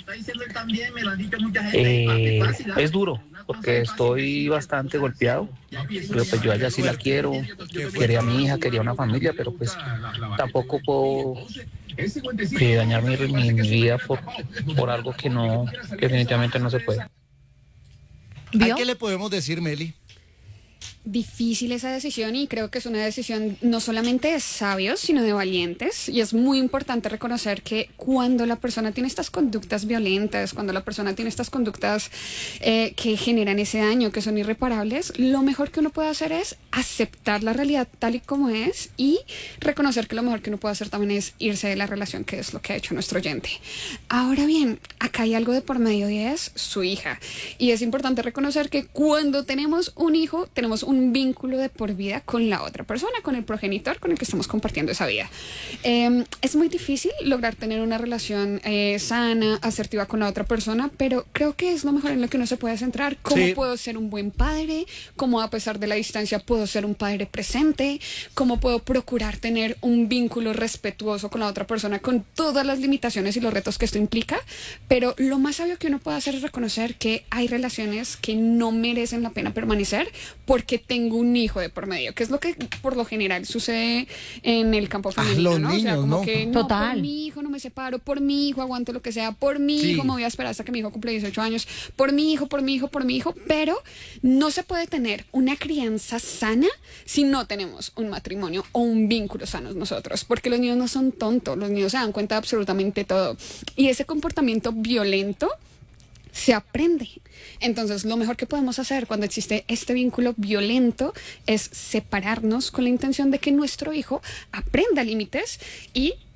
[SPEAKER 11] eh, es duro, porque estoy bastante golpeado, pero pues yo a ella sí la quiero, quería a mi hija, quería una familia, pero pues tampoco puedo eh, dañar mi, mi, mi vida por, por algo que no, que definitivamente no se puede.
[SPEAKER 1] ¿A
[SPEAKER 6] ¿Vio?
[SPEAKER 1] qué le podemos decir, Meli?
[SPEAKER 2] Difícil esa decisión y creo que es una decisión no solamente de sabios, sino de valientes. Y es muy importante reconocer que cuando la persona tiene estas conductas violentas, cuando la persona tiene estas conductas eh, que generan ese daño, que son irreparables, lo mejor que uno puede hacer es aceptar la realidad tal y como es y reconocer que lo mejor que uno puede hacer también es irse de la relación, que es lo que ha hecho nuestro oyente. Ahora bien, acá hay algo de por medio y es su hija. Y es importante reconocer que cuando tenemos un hijo, tenemos un vínculo de por vida con la otra persona, con el progenitor con el que estamos compartiendo esa vida. Eh, es muy difícil lograr tener una relación eh, sana, asertiva con la otra persona, pero creo que es lo mejor en lo que uno se puede centrar. ¿Cómo
[SPEAKER 1] Sí.
[SPEAKER 2] puedo ser un buen padre? ¿Cómo a pesar de la distancia puedo ser un padre presente? ¿Cómo puedo procurar tener un vínculo respetuoso con la otra persona con todas las limitaciones y los retos que esto implica? Pero lo más sabio que uno puede hacer es reconocer que hay relaciones que no merecen la pena permanecer porque tengo un hijo de por medio, que es lo que por lo general sucede en el campo femenino,
[SPEAKER 1] los
[SPEAKER 2] ¿no? O sea,
[SPEAKER 1] niños,
[SPEAKER 2] como
[SPEAKER 1] ¿no?
[SPEAKER 2] que no,
[SPEAKER 6] Total.
[SPEAKER 2] por mi hijo no me separo, por mi hijo aguanto lo que sea, por mi
[SPEAKER 1] Sí.
[SPEAKER 2] hijo me voy a esperar hasta que mi hijo cumple dieciocho años, por mi hijo, por mi hijo, por mi hijo, pero no se puede tener una crianza sana si no tenemos un matrimonio o un vínculo sano nosotros, porque los niños no son tontos, los niños se dan cuenta de absolutamente todo. Y ese comportamiento violento se aprende. Entonces, lo mejor que podemos hacer cuando existe este vínculo violento es separarnos con la intención de que nuestro hijo aprenda límites y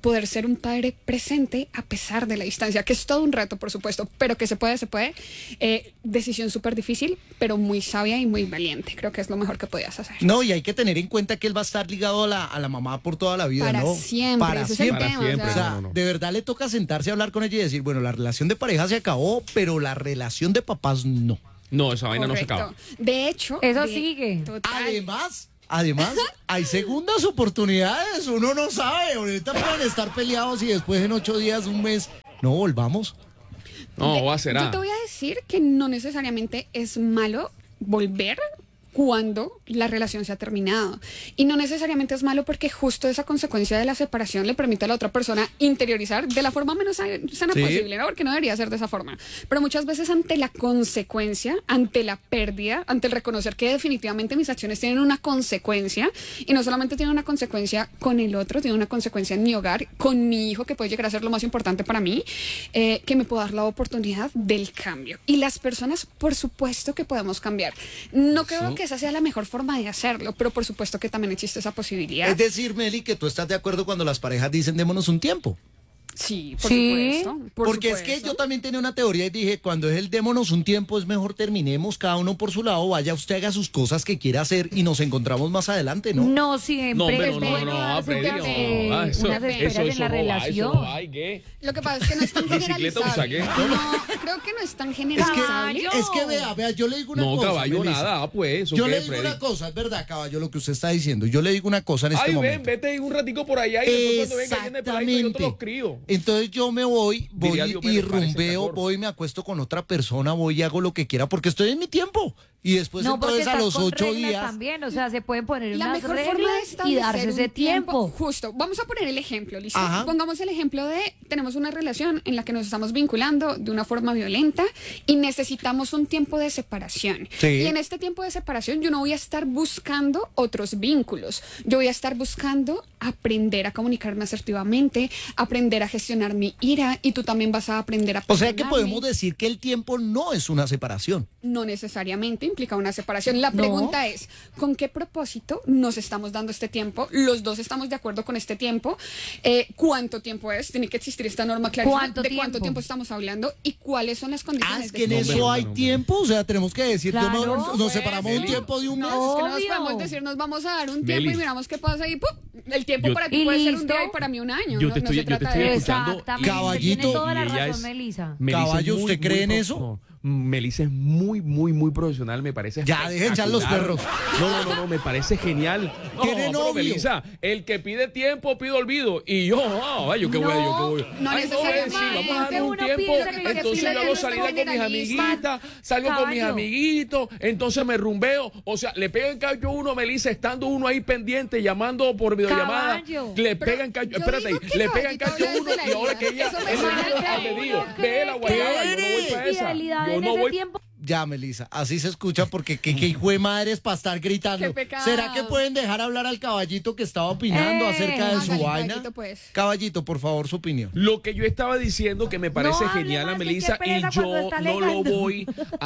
[SPEAKER 2] poder ser un padre presente a pesar de la distancia, que es todo un reto, por supuesto, pero que se puede, se puede. Eh, decisión súper difícil, pero muy sabia y muy valiente. Creo que es lo mejor que podías hacer.
[SPEAKER 1] No, y hay que tener en cuenta que él va a estar ligado a la, a la mamá por toda la vida,
[SPEAKER 2] Para
[SPEAKER 1] ¿no?
[SPEAKER 2] siempre,
[SPEAKER 1] Para
[SPEAKER 2] ese es el
[SPEAKER 1] siempre.
[SPEAKER 2] tema,
[SPEAKER 3] Para siempre,
[SPEAKER 2] o sea,
[SPEAKER 1] O sea,
[SPEAKER 3] no, no, no.
[SPEAKER 1] de verdad le toca sentarse a hablar con ella y decir, bueno, la relación de pareja se acabó, pero la relación de papás no.
[SPEAKER 3] No, esa vaina no se
[SPEAKER 2] correcto.
[SPEAKER 3] acaba.
[SPEAKER 2] De hecho,
[SPEAKER 6] Eso
[SPEAKER 2] de-
[SPEAKER 6] sigue.
[SPEAKER 2] total.
[SPEAKER 1] Además, además, hay segundas oportunidades, uno no sabe, ahorita pueden estar peleados y después en ocho días, un mes, no volvamos.
[SPEAKER 3] No,
[SPEAKER 2] De-
[SPEAKER 3] va a ser.
[SPEAKER 2] Yo te voy a decir que no necesariamente es malo volver cuando la relación se ha terminado. Y no necesariamente es malo porque justo esa consecuencia de la separación le permite a la otra persona interiorizar de la forma menos sana
[SPEAKER 1] Sí.
[SPEAKER 2] posible, ¿no? Porque no debería ser de esa forma. Pero muchas veces ante la consecuencia, ante la pérdida, ante el reconocer que definitivamente mis acciones tienen una consecuencia, y no solamente tienen una consecuencia con el otro, tiene una consecuencia en mi hogar, con mi hijo, que puede llegar a ser lo más importante para mí, eh, que me puedo dar la oportunidad del cambio. Y las personas, por supuesto que podemos cambiar. No creo que esa sea la mejor forma de hacerlo, pero por supuesto que también existe esa posibilidad.
[SPEAKER 1] Es decir, Meli, que tú estás de acuerdo cuando las parejas dicen démonos un tiempo.
[SPEAKER 2] Sí, por
[SPEAKER 6] Sí.
[SPEAKER 2] supuesto. por
[SPEAKER 1] Porque es
[SPEAKER 2] supuesto.
[SPEAKER 1] que yo también tenía una teoría y dije, cuando es el démonos un tiempo, es mejor terminemos cada uno por su lado, vaya usted haga sus cosas que quiera hacer y nos encontramos más adelante, ¿no?
[SPEAKER 6] No siempre
[SPEAKER 3] No, hombre,
[SPEAKER 6] es
[SPEAKER 3] no, no,
[SPEAKER 6] bueno
[SPEAKER 3] no,
[SPEAKER 6] darse
[SPEAKER 3] Freddy,
[SPEAKER 6] unas,
[SPEAKER 3] no,
[SPEAKER 6] eh,
[SPEAKER 3] ah, eso-
[SPEAKER 6] unas esperas
[SPEAKER 3] eso-
[SPEAKER 6] en
[SPEAKER 3] eso
[SPEAKER 6] la
[SPEAKER 3] no va, eso
[SPEAKER 6] relación.
[SPEAKER 3] no va, ¿y qué?
[SPEAKER 2] Lo que pasa es que no es tan
[SPEAKER 3] Bicicleta
[SPEAKER 2] generalizable.
[SPEAKER 3] usa, ¿qué?
[SPEAKER 2] No, creo que no es tan
[SPEAKER 1] Es que,
[SPEAKER 2] generalizable.
[SPEAKER 1] es que vea, vea, yo le digo una
[SPEAKER 3] No,
[SPEAKER 1] cosa.
[SPEAKER 3] caballo,
[SPEAKER 1] Melissa.
[SPEAKER 3] nada, pues. ¿eso
[SPEAKER 1] Yo
[SPEAKER 3] qué,
[SPEAKER 1] le digo
[SPEAKER 3] Freddy?
[SPEAKER 1] una cosa, es verdad, caballo, lo que usted está diciendo. Yo le digo una cosa en este
[SPEAKER 3] Ay, ven,
[SPEAKER 1] momento.
[SPEAKER 3] vete un ratico por allá y después cuando venga llena de peladito, yo te
[SPEAKER 1] Exactamente.
[SPEAKER 3] los crío.
[SPEAKER 1] Entonces yo me voy, voy
[SPEAKER 3] Diría Diomedes,
[SPEAKER 1] y
[SPEAKER 3] parece
[SPEAKER 1] rumbeo,
[SPEAKER 3] catorce.
[SPEAKER 1] voy, me acuesto con otra persona, voy y hago lo que quiera porque estoy en mi tiempo. Y después
[SPEAKER 6] No, porque
[SPEAKER 1] entonces a
[SPEAKER 6] estás
[SPEAKER 1] los
[SPEAKER 6] con
[SPEAKER 1] ocho
[SPEAKER 6] reglas
[SPEAKER 1] días.
[SPEAKER 6] también, o sea, se pueden poner
[SPEAKER 2] La
[SPEAKER 6] unas
[SPEAKER 2] mejor forma de
[SPEAKER 6] reglas y
[SPEAKER 2] establecer
[SPEAKER 6] darse
[SPEAKER 2] un
[SPEAKER 6] ese tiempo.
[SPEAKER 2] Justo, vamos a poner el ejemplo, ¿listo?
[SPEAKER 1] Ajá.
[SPEAKER 2] Pongamos el ejemplo de, tenemos una relación en la que nos estamos vinculando de una forma violenta y necesitamos un tiempo de separación.
[SPEAKER 1] Sí.
[SPEAKER 2] Y en este tiempo de separación yo no voy a estar buscando otros vínculos, yo voy a estar buscando aprender a comunicarme asertivamente, aprender a gestionar mi ira, y tú también vas a aprender a
[SPEAKER 1] O sea que
[SPEAKER 2] perdonarme.
[SPEAKER 1] podemos decir que el tiempo no es una separación.
[SPEAKER 2] No necesariamente implica una separación. La pregunta es, ¿con qué propósito nos estamos dando este tiempo? Los dos estamos de acuerdo con este tiempo. Eh, ¿Cuánto tiempo es? Tiene que existir esta norma clarísima
[SPEAKER 6] ¿Cuánto
[SPEAKER 2] de
[SPEAKER 6] tiempo?
[SPEAKER 2] cuánto tiempo estamos hablando y cuáles son las
[SPEAKER 1] Ah,
[SPEAKER 2] condiciones.
[SPEAKER 1] es
[SPEAKER 2] de
[SPEAKER 1] que en
[SPEAKER 2] este
[SPEAKER 1] eso
[SPEAKER 2] tiempo.
[SPEAKER 1] hay
[SPEAKER 3] no,
[SPEAKER 1] tiempo, o sea, tenemos que decir,
[SPEAKER 6] Claro,
[SPEAKER 1] yo me- nos
[SPEAKER 2] pues,
[SPEAKER 1] separamos un
[SPEAKER 3] Meli.
[SPEAKER 1] tiempo de un mes.
[SPEAKER 2] No, es que no nos
[SPEAKER 6] Obvio.
[SPEAKER 2] podemos decir, nos vamos a dar un
[SPEAKER 3] Meli.
[SPEAKER 2] tiempo y miramos qué pasa y ¡pum! El tiempo
[SPEAKER 3] Yo-
[SPEAKER 2] para ti
[SPEAKER 6] ¿Y
[SPEAKER 2] puede ser un
[SPEAKER 6] listo?
[SPEAKER 2] día y para mí un año.
[SPEAKER 3] Yo
[SPEAKER 2] no,
[SPEAKER 3] te
[SPEAKER 2] no
[SPEAKER 3] estoy-
[SPEAKER 2] se
[SPEAKER 3] yo te
[SPEAKER 2] trata
[SPEAKER 3] estoy
[SPEAKER 2] de eso.
[SPEAKER 3] escuchando.
[SPEAKER 6] Exactamente,
[SPEAKER 1] Caballito.
[SPEAKER 6] tiene toda la
[SPEAKER 3] Y ella
[SPEAKER 6] razón,
[SPEAKER 3] es-
[SPEAKER 6] Melissa.
[SPEAKER 3] Melissa es
[SPEAKER 1] Caballo,
[SPEAKER 3] muy,
[SPEAKER 1] ¿usted
[SPEAKER 3] muy
[SPEAKER 1] cree en
[SPEAKER 3] pro-
[SPEAKER 1] eso?
[SPEAKER 3] no, Melissa es muy, muy, muy profesional, me parece.
[SPEAKER 1] Ya, dejen echar los
[SPEAKER 3] espectacular.
[SPEAKER 1] perros.
[SPEAKER 3] No, no, no, no, me parece genial. No,
[SPEAKER 1] ¿Tiene
[SPEAKER 3] pero
[SPEAKER 1] novio?
[SPEAKER 3] Melissa, el que pide tiempo pide olvido. Y yo, ah, vaya, yo qué voy, yo qué voy.
[SPEAKER 2] No
[SPEAKER 3] Ay,
[SPEAKER 2] necesariamente.
[SPEAKER 3] sí, vamos a dar un
[SPEAKER 6] Uno
[SPEAKER 3] tiempo.
[SPEAKER 6] piensa que el que
[SPEAKER 3] Entonces
[SPEAKER 6] pide
[SPEAKER 3] yo hago
[SPEAKER 6] tiempo
[SPEAKER 3] salida con mis
[SPEAKER 2] generalista.
[SPEAKER 3] amiguitas, salgo con mis
[SPEAKER 6] Caballo.
[SPEAKER 3] amiguitos, entonces me rumbeo. O sea, le pegan callo a uno, Melissa, estando uno ahí pendiente, llamando por videollamada.
[SPEAKER 6] Caballo.
[SPEAKER 3] Le
[SPEAKER 2] Pero
[SPEAKER 3] pegan callo,
[SPEAKER 2] yo
[SPEAKER 3] espérate,
[SPEAKER 2] digo que
[SPEAKER 3] le pegan
[SPEAKER 2] Caballito
[SPEAKER 3] callo a
[SPEAKER 2] habla
[SPEAKER 3] uno
[SPEAKER 2] desde la
[SPEAKER 3] y ahora
[SPEAKER 2] herida.
[SPEAKER 3] que ella
[SPEAKER 2] Eso me
[SPEAKER 3] es
[SPEAKER 2] suena
[SPEAKER 3] el
[SPEAKER 2] que
[SPEAKER 3] albedrío.
[SPEAKER 6] uno
[SPEAKER 3] Ve la
[SPEAKER 6] cree
[SPEAKER 3] guayaba,
[SPEAKER 6] que
[SPEAKER 3] yo no voy para esa.
[SPEAKER 6] fidelidad
[SPEAKER 3] Yo
[SPEAKER 6] en
[SPEAKER 3] no
[SPEAKER 6] ese
[SPEAKER 3] voy.
[SPEAKER 6] tiempo.
[SPEAKER 1] Ya, Melissa, así se escucha porque qué, qué hijo de madre es para estar gritando.
[SPEAKER 2] Qué pecado.
[SPEAKER 1] ¿Será que pueden dejar hablar al caballito que estaba opinando
[SPEAKER 6] Eh,
[SPEAKER 1] acerca de su
[SPEAKER 2] hágale,
[SPEAKER 1] vaina?
[SPEAKER 2] caballito, pues.
[SPEAKER 1] Caballito, por favor, su opinión.
[SPEAKER 3] Lo que yo estaba diciendo que me parece
[SPEAKER 6] No hable
[SPEAKER 3] genial a
[SPEAKER 6] más, que
[SPEAKER 3] Melissa
[SPEAKER 6] qué
[SPEAKER 3] y
[SPEAKER 6] pereza cuando
[SPEAKER 3] yo
[SPEAKER 6] está
[SPEAKER 3] no lo
[SPEAKER 6] alegando.
[SPEAKER 3] voy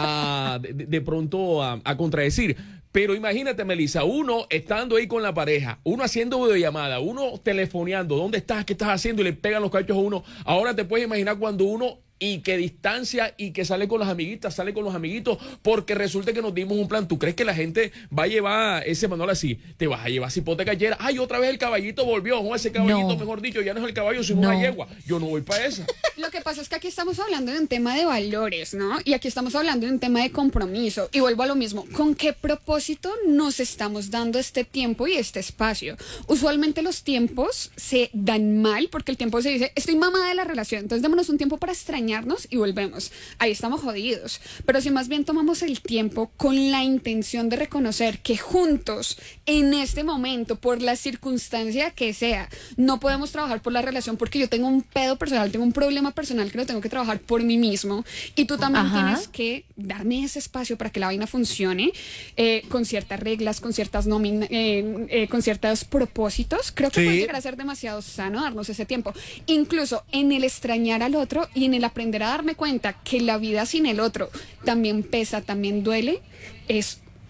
[SPEAKER 3] a de, de pronto a, a contradecir. Pero imagínate, Melissa, uno estando ahí con la pareja, uno haciendo videollamada, uno telefoneando, ¿dónde estás? ¿Qué estás haciendo? Y le pegan los cachos a uno. Ahora te puedes imaginar cuando uno y que distancia y que sale con las amiguitas, sale con los amiguitos, porque resulta que nos dimos un plan. ¿Tú crees que la gente va a llevar ese manual así? Te vas a llevar cipote gallera. Ay, otra vez el caballito volvió. No, ese caballito,
[SPEAKER 6] No.
[SPEAKER 3] mejor dicho, ya no es el caballo, sino
[SPEAKER 6] No.
[SPEAKER 3] una yegua. Yo no voy para esa.
[SPEAKER 2] Lo que pasa es que aquí estamos hablando de un tema de valores, ¿no? Y aquí estamos hablando de un tema de compromiso. Y vuelvo a lo mismo. ¿Con qué propósito nos estamos dando este tiempo y este espacio? Usualmente los tiempos se dan mal porque el tiempo se dice, estoy mamada de la relación, entonces démonos un tiempo para extrañarnos y volvemos. Ahí estamos jodidos. Pero si más bien tomamos el tiempo con la intención de reconocer que juntos, en este momento, por la circunstancia que sea, no podemos trabajar por la relación porque yo tengo un pedo personal, tengo un problema personal que lo tengo que trabajar por mí mismo, y tú también
[SPEAKER 6] Ajá.
[SPEAKER 2] tienes que darme ese espacio para que la vaina funcione, eh, con ciertas reglas, con ciertas nóminas, eh, eh, con ciertos propósitos. Creo que
[SPEAKER 1] Sí.
[SPEAKER 2] puede llegar a ser demasiado sano darnos ese tiempo, incluso en el extrañar al otro y en el aprender a darme cuenta que la vida sin el otro también pesa, también duele. Es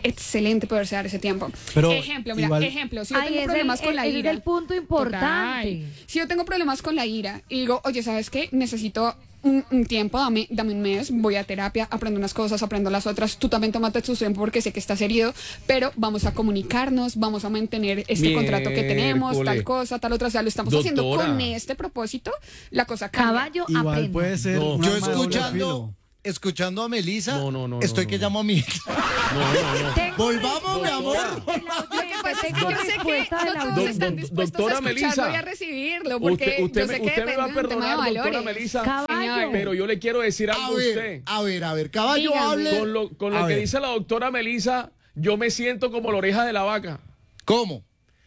[SPEAKER 2] excelente poderse dar ese tiempo.
[SPEAKER 1] Pero
[SPEAKER 2] ejemplo, mira,
[SPEAKER 1] igual-
[SPEAKER 2] ejemplo, si yo
[SPEAKER 6] Ahí
[SPEAKER 2] tengo
[SPEAKER 6] es
[SPEAKER 2] problemas
[SPEAKER 6] el-
[SPEAKER 2] con la
[SPEAKER 6] ese
[SPEAKER 2] ira.
[SPEAKER 6] es el punto importante.
[SPEAKER 2] Total. Si yo tengo problemas con la ira y digo, oye, ¿sabes qué? Necesito un, un tiempo, dame, dame un mes, voy a terapia, aprendo unas cosas, aprendo las otras, tú también tómate tu tiempo porque sé que estás herido, pero vamos a comunicarnos, vamos a mantener este contrato que tenemos, tal
[SPEAKER 3] Miércoles.
[SPEAKER 2] cosa, tal otra, o sea, lo estamos haciendo
[SPEAKER 3] Doctora.
[SPEAKER 2] con este propósito, la cosa cambia.
[SPEAKER 6] Caballo,
[SPEAKER 12] Igual
[SPEAKER 6] aprenda.
[SPEAKER 12] puede ser.
[SPEAKER 3] No.
[SPEAKER 12] un
[SPEAKER 1] Yo
[SPEAKER 12] arma de doble
[SPEAKER 1] escuchando,
[SPEAKER 12] filo.
[SPEAKER 1] escuchando a Melissa,
[SPEAKER 3] No, no, no,
[SPEAKER 1] estoy
[SPEAKER 3] no,
[SPEAKER 1] que
[SPEAKER 3] no.
[SPEAKER 1] llamo a mi
[SPEAKER 3] No, no, no.
[SPEAKER 6] Tengo
[SPEAKER 1] Volvamos, mi amor.
[SPEAKER 2] Lo que pasa es que
[SPEAKER 6] Tengo
[SPEAKER 2] yo sé que
[SPEAKER 6] respuesta de
[SPEAKER 2] no
[SPEAKER 6] la
[SPEAKER 2] todos
[SPEAKER 3] Doc-
[SPEAKER 2] están
[SPEAKER 3] doc-
[SPEAKER 2] dispuestos
[SPEAKER 3] doctora
[SPEAKER 2] a escucharlo
[SPEAKER 3] Melissa,
[SPEAKER 2] y a recibirlo, porque
[SPEAKER 3] Usted, usted,
[SPEAKER 2] yo
[SPEAKER 3] me,
[SPEAKER 2] sé que
[SPEAKER 3] usted me va a
[SPEAKER 2] depende de un tema de
[SPEAKER 3] perdonar, doctora
[SPEAKER 2] valores.
[SPEAKER 3] Melissa,
[SPEAKER 6] Caballo.
[SPEAKER 3] pero yo le quiero decir algo
[SPEAKER 1] A
[SPEAKER 3] a
[SPEAKER 1] ver,
[SPEAKER 3] usted.
[SPEAKER 1] a ver, a ver, caballo,
[SPEAKER 2] Dígame.
[SPEAKER 1] hable.
[SPEAKER 3] Con lo, con
[SPEAKER 1] A
[SPEAKER 3] lo que
[SPEAKER 1] ver,
[SPEAKER 3] dice la doctora Melissa, yo me siento como la oreja de la vaca.
[SPEAKER 1] ¿Cómo?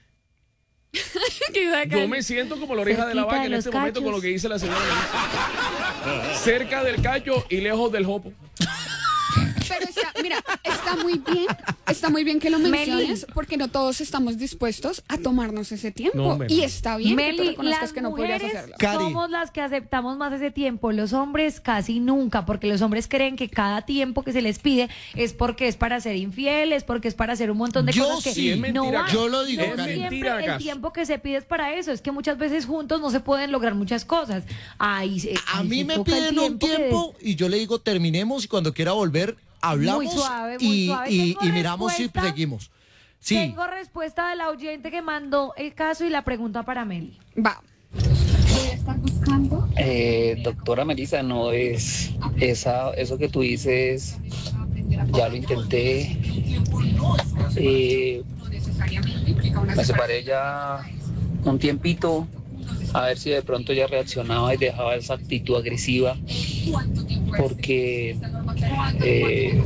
[SPEAKER 3] Yo me siento como la oreja de la
[SPEAKER 6] Cerquita
[SPEAKER 3] vaca
[SPEAKER 6] de
[SPEAKER 3] en
[SPEAKER 6] los
[SPEAKER 3] este momento con
[SPEAKER 6] cachos.
[SPEAKER 3] lo que dice la señora Melissa. Cerca del cacho y lejos del jopo.
[SPEAKER 2] Pero está, mira, está muy bien, está muy bien que lo
[SPEAKER 6] Meli.
[SPEAKER 2] menciones, porque no todos estamos dispuestos a tomarnos ese tiempo.
[SPEAKER 3] No, hombre,
[SPEAKER 2] y
[SPEAKER 3] no.
[SPEAKER 2] está bien que tú
[SPEAKER 6] Meli,
[SPEAKER 2] reconozcas
[SPEAKER 6] las
[SPEAKER 2] que no podrías
[SPEAKER 6] mujeres
[SPEAKER 2] hacerlo.
[SPEAKER 1] Cari.
[SPEAKER 6] somos las que aceptamos más ese tiempo, los hombres casi nunca, porque los hombres creen que cada tiempo que se les pide es porque es para ser infieles, porque es para hacer un montón de
[SPEAKER 1] Yo
[SPEAKER 6] cosas que
[SPEAKER 1] sí, es
[SPEAKER 3] mentira,
[SPEAKER 6] no va.
[SPEAKER 1] yo lo digo,
[SPEAKER 6] No
[SPEAKER 1] Cari.
[SPEAKER 6] siempre
[SPEAKER 3] Mentira,
[SPEAKER 6] el
[SPEAKER 3] ¿acaso?
[SPEAKER 6] tiempo que se pide es para eso, es que muchas veces juntos no se pueden lograr muchas cosas. Ahí, se-
[SPEAKER 1] A
[SPEAKER 6] ahí
[SPEAKER 1] mí
[SPEAKER 6] se
[SPEAKER 1] me
[SPEAKER 6] toca el
[SPEAKER 1] piden un
[SPEAKER 6] que-
[SPEAKER 1] tiempo y yo le digo terminemos y cuando quiera volver hablamos
[SPEAKER 6] Muy suave, muy
[SPEAKER 1] y,
[SPEAKER 6] suave.
[SPEAKER 1] y-
[SPEAKER 6] Tengo
[SPEAKER 1] y miramos si
[SPEAKER 6] respuesta.
[SPEAKER 1] seguimos. Sí,
[SPEAKER 6] Tengo respuesta del oyente que mandó el caso y la pregunta para Meli.
[SPEAKER 2] Va.
[SPEAKER 11] Eh, doctora Melissa, no es esa, eso que tú dices, ya lo intenté. Eh, me separé ya un tiempito, a ver si de pronto ya reaccionaba y dejaba esa actitud agresiva, porque eh,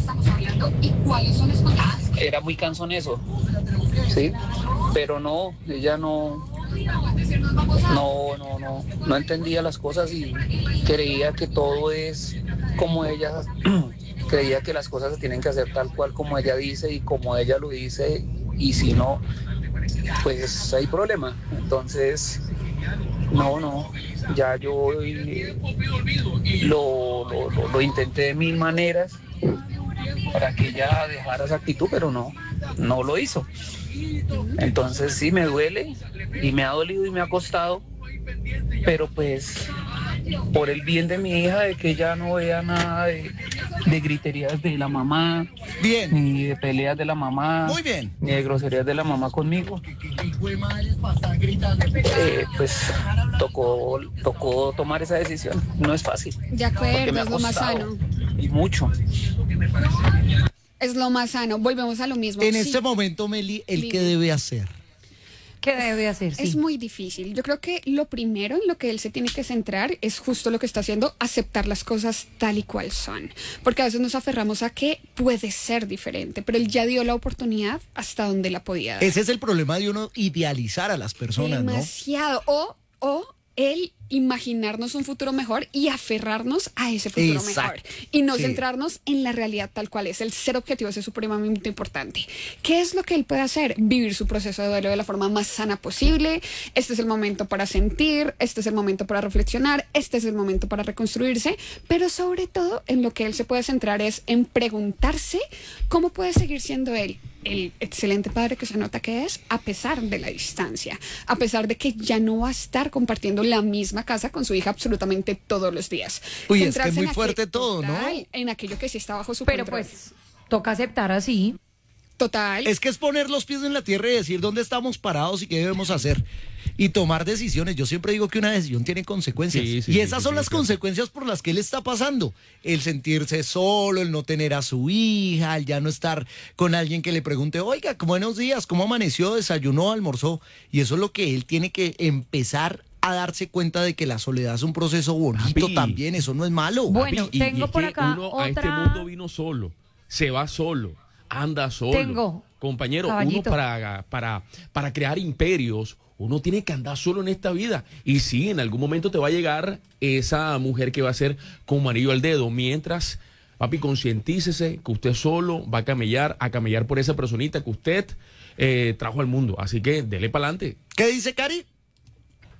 [SPEAKER 11] era muy cansón eso, ¿sí? Pero no, ella no, no, no, no, no entendía las cosas y creía que todo es como ella, creía que las cosas se tienen que hacer tal cual como ella dice y como ella lo dice, y si no, pues hay problema. Entonces, no, no, ya yo eh, lo, lo, lo, lo intenté de mil maneras para que ella dejara esa actitud, pero no, no lo hizo. Entonces sí me duele y me ha dolido y me ha costado, pero pues por el bien de mi hija, de que ella no vea nada de, de griterías de la mamá,
[SPEAKER 1] bien,
[SPEAKER 11] ni de peleas de la mamá,
[SPEAKER 1] muy bien.
[SPEAKER 11] ni de groserías de la mamá conmigo, eh, pues tocó, tocó tomar esa decisión. No es fácil,
[SPEAKER 2] De
[SPEAKER 11] porque
[SPEAKER 2] acuerdo,
[SPEAKER 11] me ha
[SPEAKER 2] es lo más
[SPEAKER 11] costado,
[SPEAKER 2] sano.
[SPEAKER 11] y mucho.
[SPEAKER 2] Es lo más sano. Volvemos a lo mismo.
[SPEAKER 1] En
[SPEAKER 2] Sí,
[SPEAKER 1] este momento, Meli, ¿el
[SPEAKER 2] Dime.
[SPEAKER 1] qué debe hacer?
[SPEAKER 6] ¿Qué debe hacer? Sí.
[SPEAKER 2] es muy difícil. Yo creo que lo primero en lo que él se tiene que centrar es justo lo que está haciendo, aceptar las cosas tal y cual son. Porque a veces nos aferramos a que puede ser diferente, pero él ya dio la oportunidad hasta donde la podía dar.
[SPEAKER 1] Ese es el problema de uno idealizar a las personas, ¿no?
[SPEAKER 2] Demasiado. O, o él imaginarnos un futuro mejor y aferrarnos a ese futuro
[SPEAKER 1] Exacto.
[SPEAKER 2] mejor. Y no
[SPEAKER 1] Sí.
[SPEAKER 2] centrarnos en la realidad tal cual es. El ser objetivo es supremamente importante. ¿Qué es lo que él puede hacer? Vivir su proceso de duelo de la forma más sana posible. Este es el momento para sentir, este es el momento para reflexionar, este es el momento para reconstruirse, pero sobre todo en lo que él se puede centrar es en preguntarse cómo puede seguir siendo él el excelente padre que se nota que es, a pesar de la distancia, a pesar de que ya no va a estar compartiendo la misma casa con su hija absolutamente todos los días.
[SPEAKER 1] Uy, es que
[SPEAKER 2] Centrarse
[SPEAKER 1] es muy
[SPEAKER 2] en aquel-
[SPEAKER 1] fuerte todo, ¿no?
[SPEAKER 2] total, en aquello que sí está bajo su
[SPEAKER 6] Pero
[SPEAKER 2] control.
[SPEAKER 6] pues toca aceptar así.
[SPEAKER 2] Total.
[SPEAKER 1] Es que es poner los pies en la tierra y decir dónde estamos parados y qué debemos hacer. Y tomar decisiones. Yo siempre digo que una decisión tiene consecuencias.
[SPEAKER 3] Sí, sí,
[SPEAKER 1] y
[SPEAKER 3] sí,
[SPEAKER 1] esas
[SPEAKER 3] sí,
[SPEAKER 1] son
[SPEAKER 3] sí,
[SPEAKER 1] las
[SPEAKER 3] claro.
[SPEAKER 1] consecuencias por las que él está pasando. El sentirse solo, el no tener a su hija, el ya no estar con alguien que le pregunte, oiga, buenos días, ¿cómo amaneció? ¿Desayunó? ¿Almorzó? Y eso es lo que él tiene que empezar a darse cuenta de que la soledad es un proceso bonito
[SPEAKER 3] Papi.
[SPEAKER 1] también. Eso no es malo.
[SPEAKER 6] Bueno,
[SPEAKER 3] Y- y
[SPEAKER 6] tengo
[SPEAKER 3] es
[SPEAKER 6] por
[SPEAKER 3] que
[SPEAKER 6] acá
[SPEAKER 3] uno a este
[SPEAKER 6] otra-
[SPEAKER 3] mundo vino solo, se va solo, anda solo.
[SPEAKER 6] Tengo,
[SPEAKER 3] Compañero, uno
[SPEAKER 6] caballito.
[SPEAKER 3] para, para, para crear imperios, uno tiene que andar solo en esta vida. Y sí, en algún momento te va a llegar esa mujer que va a ser como anillo al dedo. Mientras, papi, concientícese que usted solo va a camellar, a camellar por esa personita que usted eh, trajo al mundo. Así que dele para adelante.
[SPEAKER 1] ¿Qué dice Cari?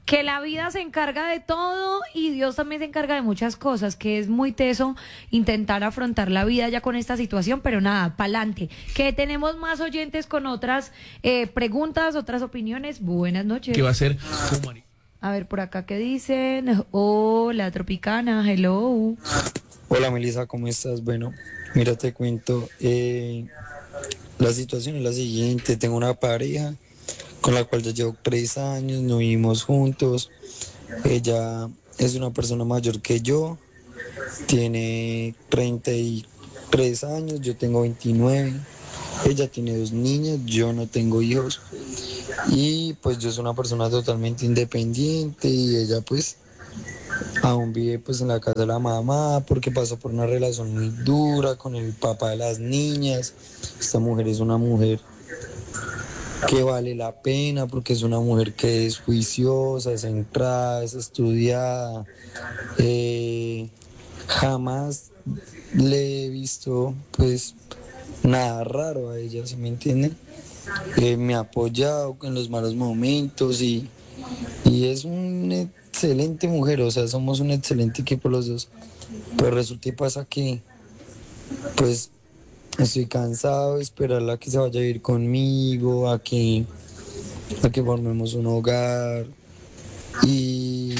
[SPEAKER 6] que la vida se encarga de todo y Dios también se encarga de muchas cosas, que es muy teso intentar afrontar la vida ya con esta situación, pero nada, pa'lante. Que tenemos más oyentes con otras eh, preguntas, otras opiniones. Buenas noches.
[SPEAKER 3] ¿Qué va a ser?
[SPEAKER 6] A ver, por acá, ¿qué dicen? Hola, Tropicana, hello.
[SPEAKER 12] Hola, Melissa, ¿cómo estás? Bueno, mira, te cuento. Eh, la situación es la siguiente. Tengo una pareja con la cual ya llevo tres años, no vivimos juntos. Ella es una persona mayor que yo, tiene treinta y tres años, yo tengo veintinueve. Ella tiene dos niñas, yo no tengo hijos. Y pues yo soy una persona totalmente independiente y ella pues aún vive pues en la casa de la mamá porque pasó por una relación muy dura con el papá de las niñas. Esta mujer es una mujer que vale la pena porque es una mujer que es juiciosa, es centrada, es estudiada. Eh, jamás le he visto pues nada raro a ella, ¿sí me entienden? Eh, me ha apoyado en los malos momentos y, y es una excelente mujer, o sea, somos un excelente equipo los dos. Pero resulta y pasa que pues estoy cansado de esperarla a que se vaya a vivir conmigo, a que, a que formemos un hogar. Y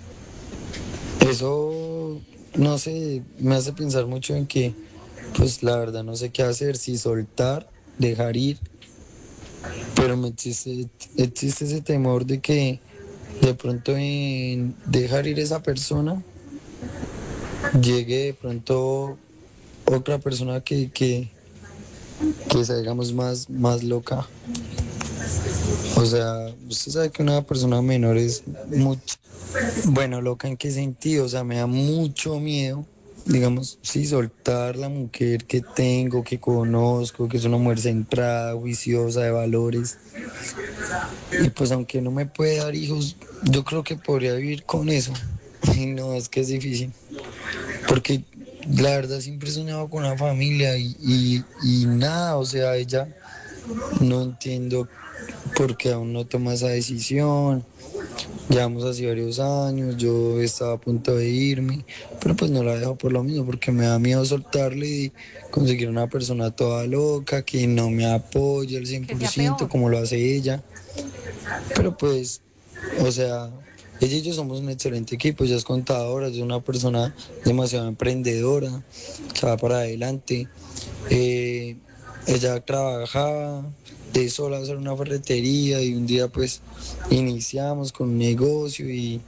[SPEAKER 12] eso, no sé, me hace pensar mucho en que, pues la verdad no sé qué hacer, si soltar, dejar ir. Pero me existe, existe ese temor de que de pronto en dejar ir a esa persona llegue de pronto otra persona que, que, que sea, digamos, más, más loca. O sea, usted sabe que una persona menor es mucho... Bueno, loca ¿en qué sentido? O sea, me da mucho miedo, digamos, sí, soltar la mujer que tengo, que conozco, que es una mujer centrada, juiciosa, de valores. Y pues aunque no me puede dar hijos, yo creo que podría vivir con eso. Y no, es que es difícil. Porque la verdad siempre he soñado con una familia y, y, y nada, o sea, ella no entiendo por qué aún no toma esa decisión. Llevamos así varios años, yo estaba a punto de irme, pero pues no la dejo por lo mismo, porque me da miedo soltarle y conseguir una persona toda loca que no me apoye al cien por ciento como lo hace ella. Pero pues, o sea, ella y yo somos un excelente equipo, ella es contadora, es una persona demasiado emprendedora, que va para adelante. Eh, ella trabajaba de sola a hacer una ferretería y un día pues iniciamos con un negocio y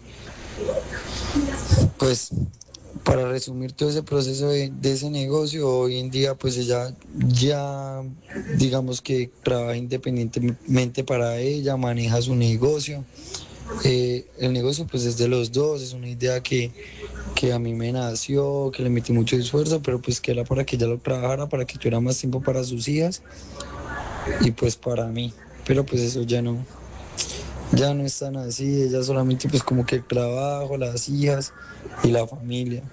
[SPEAKER 12] pues para resumir todo ese proceso de, de ese negocio, hoy en día pues ella ya digamos que trabaja independientemente para ella, maneja su negocio. Eh, el negocio pues es de los dos, es una idea que, que a mí me nació, que le metí mucho esfuerzo, pero pues que era para que ella lo trabajara, para que tuviera más tiempo para sus hijas y pues para mí, pero pues eso ya no, ya no es tan así, ella solamente pues como que el trabajo, las hijas y la familia.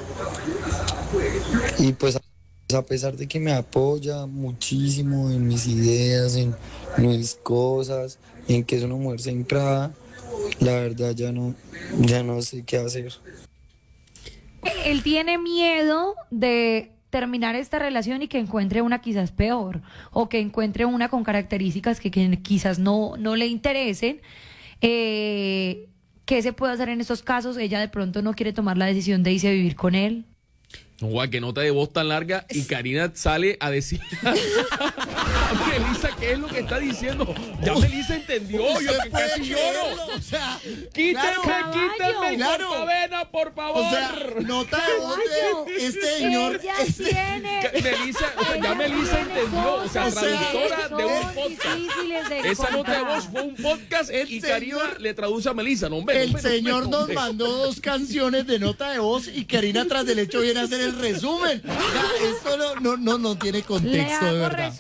[SPEAKER 12] Y pues a pesar de que me apoya muchísimo en mis ideas, en mis cosas, en que es una mujer centrada, la verdad ya no, ya no sé qué hacer.
[SPEAKER 6] Él tiene miedo de terminar esta relación y que encuentre una quizás peor, o que encuentre una con características que, que quizás no, no le interesen. Eh, ¿Qué se puede hacer en estos casos? Ella de pronto no quiere tomar la decisión de irse a vivir con él.
[SPEAKER 3] Guau, qué nota de voz tan larga, y Karina sale a decir a Melissa qué es lo que está diciendo. Ya Melissa entendió, yo que casi lloro.
[SPEAKER 1] O sea,
[SPEAKER 3] quítenme,
[SPEAKER 1] claro,
[SPEAKER 3] quítenme,
[SPEAKER 1] claro.
[SPEAKER 3] cortavena, por favor.
[SPEAKER 1] O sea, nota de voz de este señor.
[SPEAKER 6] Ella
[SPEAKER 1] este-
[SPEAKER 6] tiene...
[SPEAKER 3] Melissa, o sea, ya
[SPEAKER 6] ella
[SPEAKER 3] Melissa
[SPEAKER 6] tiene
[SPEAKER 3] entendió, o sea,
[SPEAKER 6] cosas
[SPEAKER 3] traductora
[SPEAKER 6] que
[SPEAKER 3] de un
[SPEAKER 6] son
[SPEAKER 3] podcast.
[SPEAKER 6] difíciles de
[SPEAKER 3] Esa nota de
[SPEAKER 6] encontrar.
[SPEAKER 3] voz fue un podcast
[SPEAKER 1] El
[SPEAKER 3] y
[SPEAKER 1] señor-
[SPEAKER 3] Karina le traduce a Melissa. No, hombre, no,
[SPEAKER 1] El
[SPEAKER 3] hombre, no,
[SPEAKER 1] señor
[SPEAKER 3] hombre, no,
[SPEAKER 1] nos
[SPEAKER 3] hombre.
[SPEAKER 1] mandó dos canciones de nota de voz y Karina tras del hecho viene a hacer el resumen. O sea, esto no, no, no, no tiene
[SPEAKER 6] Le
[SPEAKER 1] contexto, de
[SPEAKER 6] hago
[SPEAKER 1] verdad.
[SPEAKER 6] resumen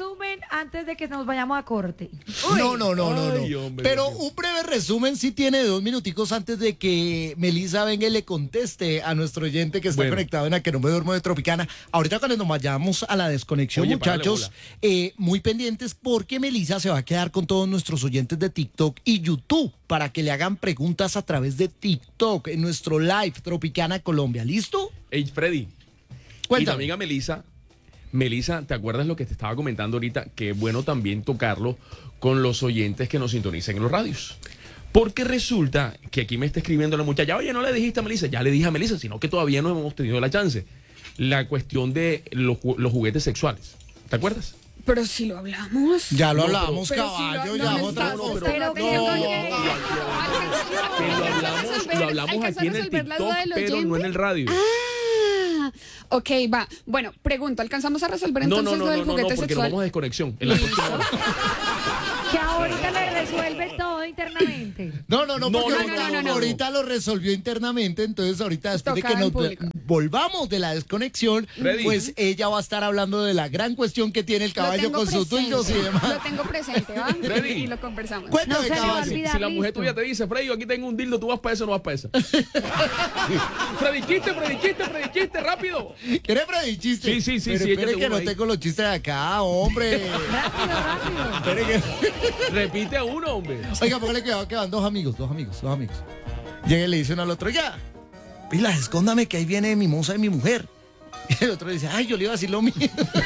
[SPEAKER 6] antes de que nos vayamos a corte.
[SPEAKER 1] No, no, no, no,
[SPEAKER 3] Ay,
[SPEAKER 1] no.
[SPEAKER 3] hombre,
[SPEAKER 1] Pero
[SPEAKER 3] Dios mío.
[SPEAKER 1] un breve resumen sí tiene de dos minuticos antes de que Melissa venga y le conteste a nuestro oyente que está
[SPEAKER 3] Bueno.
[SPEAKER 1] conectado en A Que No Me Duermo de Tropicana. Ahorita cuando nos vayamos a la desconexión,
[SPEAKER 3] Oye, párale
[SPEAKER 1] muchachos,
[SPEAKER 3] bola.
[SPEAKER 1] eh, muy pendientes porque Melissa se va a quedar con todos nuestros oyentes de TikTok y YouTube para que le hagan preguntas a través de TikTok en nuestro live Tropicana Colombia. ¿Listo?
[SPEAKER 3] Hey, Freddy. Y tu
[SPEAKER 1] Cuéntame.
[SPEAKER 3] amiga Melissa, Melissa, ¿te acuerdas lo que te estaba comentando ahorita? Que es bueno también tocarlo con los oyentes que nos sintonicen en los radios. Porque resulta que aquí me está escribiendo la muchacha, oye, no le dijiste a Melissa, ya le dije a Melissa, sino que todavía no hemos tenido la chance. La cuestión de los, ju- los juguetes sexuales. ¿Te acuerdas?
[SPEAKER 2] Pero si lo hablamos.
[SPEAKER 1] Ya lo
[SPEAKER 3] No,
[SPEAKER 1] hablamos,
[SPEAKER 2] pero si
[SPEAKER 1] caballo,
[SPEAKER 2] lo-
[SPEAKER 1] ya
[SPEAKER 2] no me
[SPEAKER 1] otra
[SPEAKER 2] estás-
[SPEAKER 1] cosa.
[SPEAKER 2] pero que-
[SPEAKER 1] No,
[SPEAKER 2] que-
[SPEAKER 3] Que lo hablamos, lo hablamos aquí en el TikTok, pero no en el radio.
[SPEAKER 2] Ah, ok, va. Bueno, pregunto, ¿alcanzamos a resolver
[SPEAKER 3] No,
[SPEAKER 2] entonces
[SPEAKER 3] no, no,
[SPEAKER 2] lo del
[SPEAKER 3] no, no,
[SPEAKER 2] juguete
[SPEAKER 3] no, porque nos
[SPEAKER 2] sexual?
[SPEAKER 3] vamos a desconexión. En la próxima hora.
[SPEAKER 6] Que ahorita le resuelve todo internamente.
[SPEAKER 1] No, no, no,
[SPEAKER 3] No,
[SPEAKER 1] porque
[SPEAKER 3] no,
[SPEAKER 1] ahorita,
[SPEAKER 3] no, no, no.
[SPEAKER 1] ahorita lo resolvió internamente, entonces ahorita después de
[SPEAKER 2] Tocaba
[SPEAKER 1] que
[SPEAKER 2] en
[SPEAKER 1] nos
[SPEAKER 2] público.
[SPEAKER 1] volvamos de la desconexión,
[SPEAKER 3] Freddy.
[SPEAKER 1] pues ella va a estar hablando de la gran cuestión que tiene el
[SPEAKER 2] Lo
[SPEAKER 1] caballo
[SPEAKER 2] tengo
[SPEAKER 1] con sus
[SPEAKER 2] presente,
[SPEAKER 1] tuyos y demás.
[SPEAKER 2] Lo tengo presente, ¿va?
[SPEAKER 3] Freddy.
[SPEAKER 2] Y lo conversamos.
[SPEAKER 1] Cuéntame,
[SPEAKER 6] No se le va a
[SPEAKER 1] caballo.
[SPEAKER 6] olvidar.
[SPEAKER 3] Si la mujer
[SPEAKER 6] listo.
[SPEAKER 3] tuya te dice, Freddy, yo aquí tengo un dildo, tú vas para eso o no vas para esa. Freddy, chiste, Freddy, chiste, Freddy, chiste, rápido.
[SPEAKER 1] ¿Quieres Freddy chiste?
[SPEAKER 3] Sí, sí, sí,
[SPEAKER 1] Pero
[SPEAKER 3] sí,
[SPEAKER 1] espere
[SPEAKER 3] échate
[SPEAKER 1] que
[SPEAKER 3] uno
[SPEAKER 1] no
[SPEAKER 3] ahí.
[SPEAKER 1] tengo los chistes de acá, hombre.
[SPEAKER 6] Rápido, rápido.
[SPEAKER 1] Espere que...
[SPEAKER 3] Repite a uno, hombre.
[SPEAKER 1] Oiga, póngale cuidado que van dos amigos, dos amigos, dos amigos. Llega y le dice uno al otro, ya, pilas, escóndame que ahí viene mi moza y mi mujer. Y el otro dice, ay, yo le iba a decir lo mismo.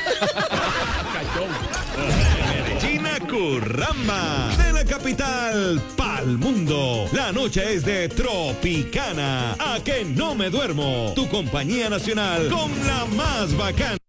[SPEAKER 13] China Curramba, de la capital pa'l mundo. La noche es de Tropicana. A Que No Me Duermo, tu compañía nacional con la más bacana.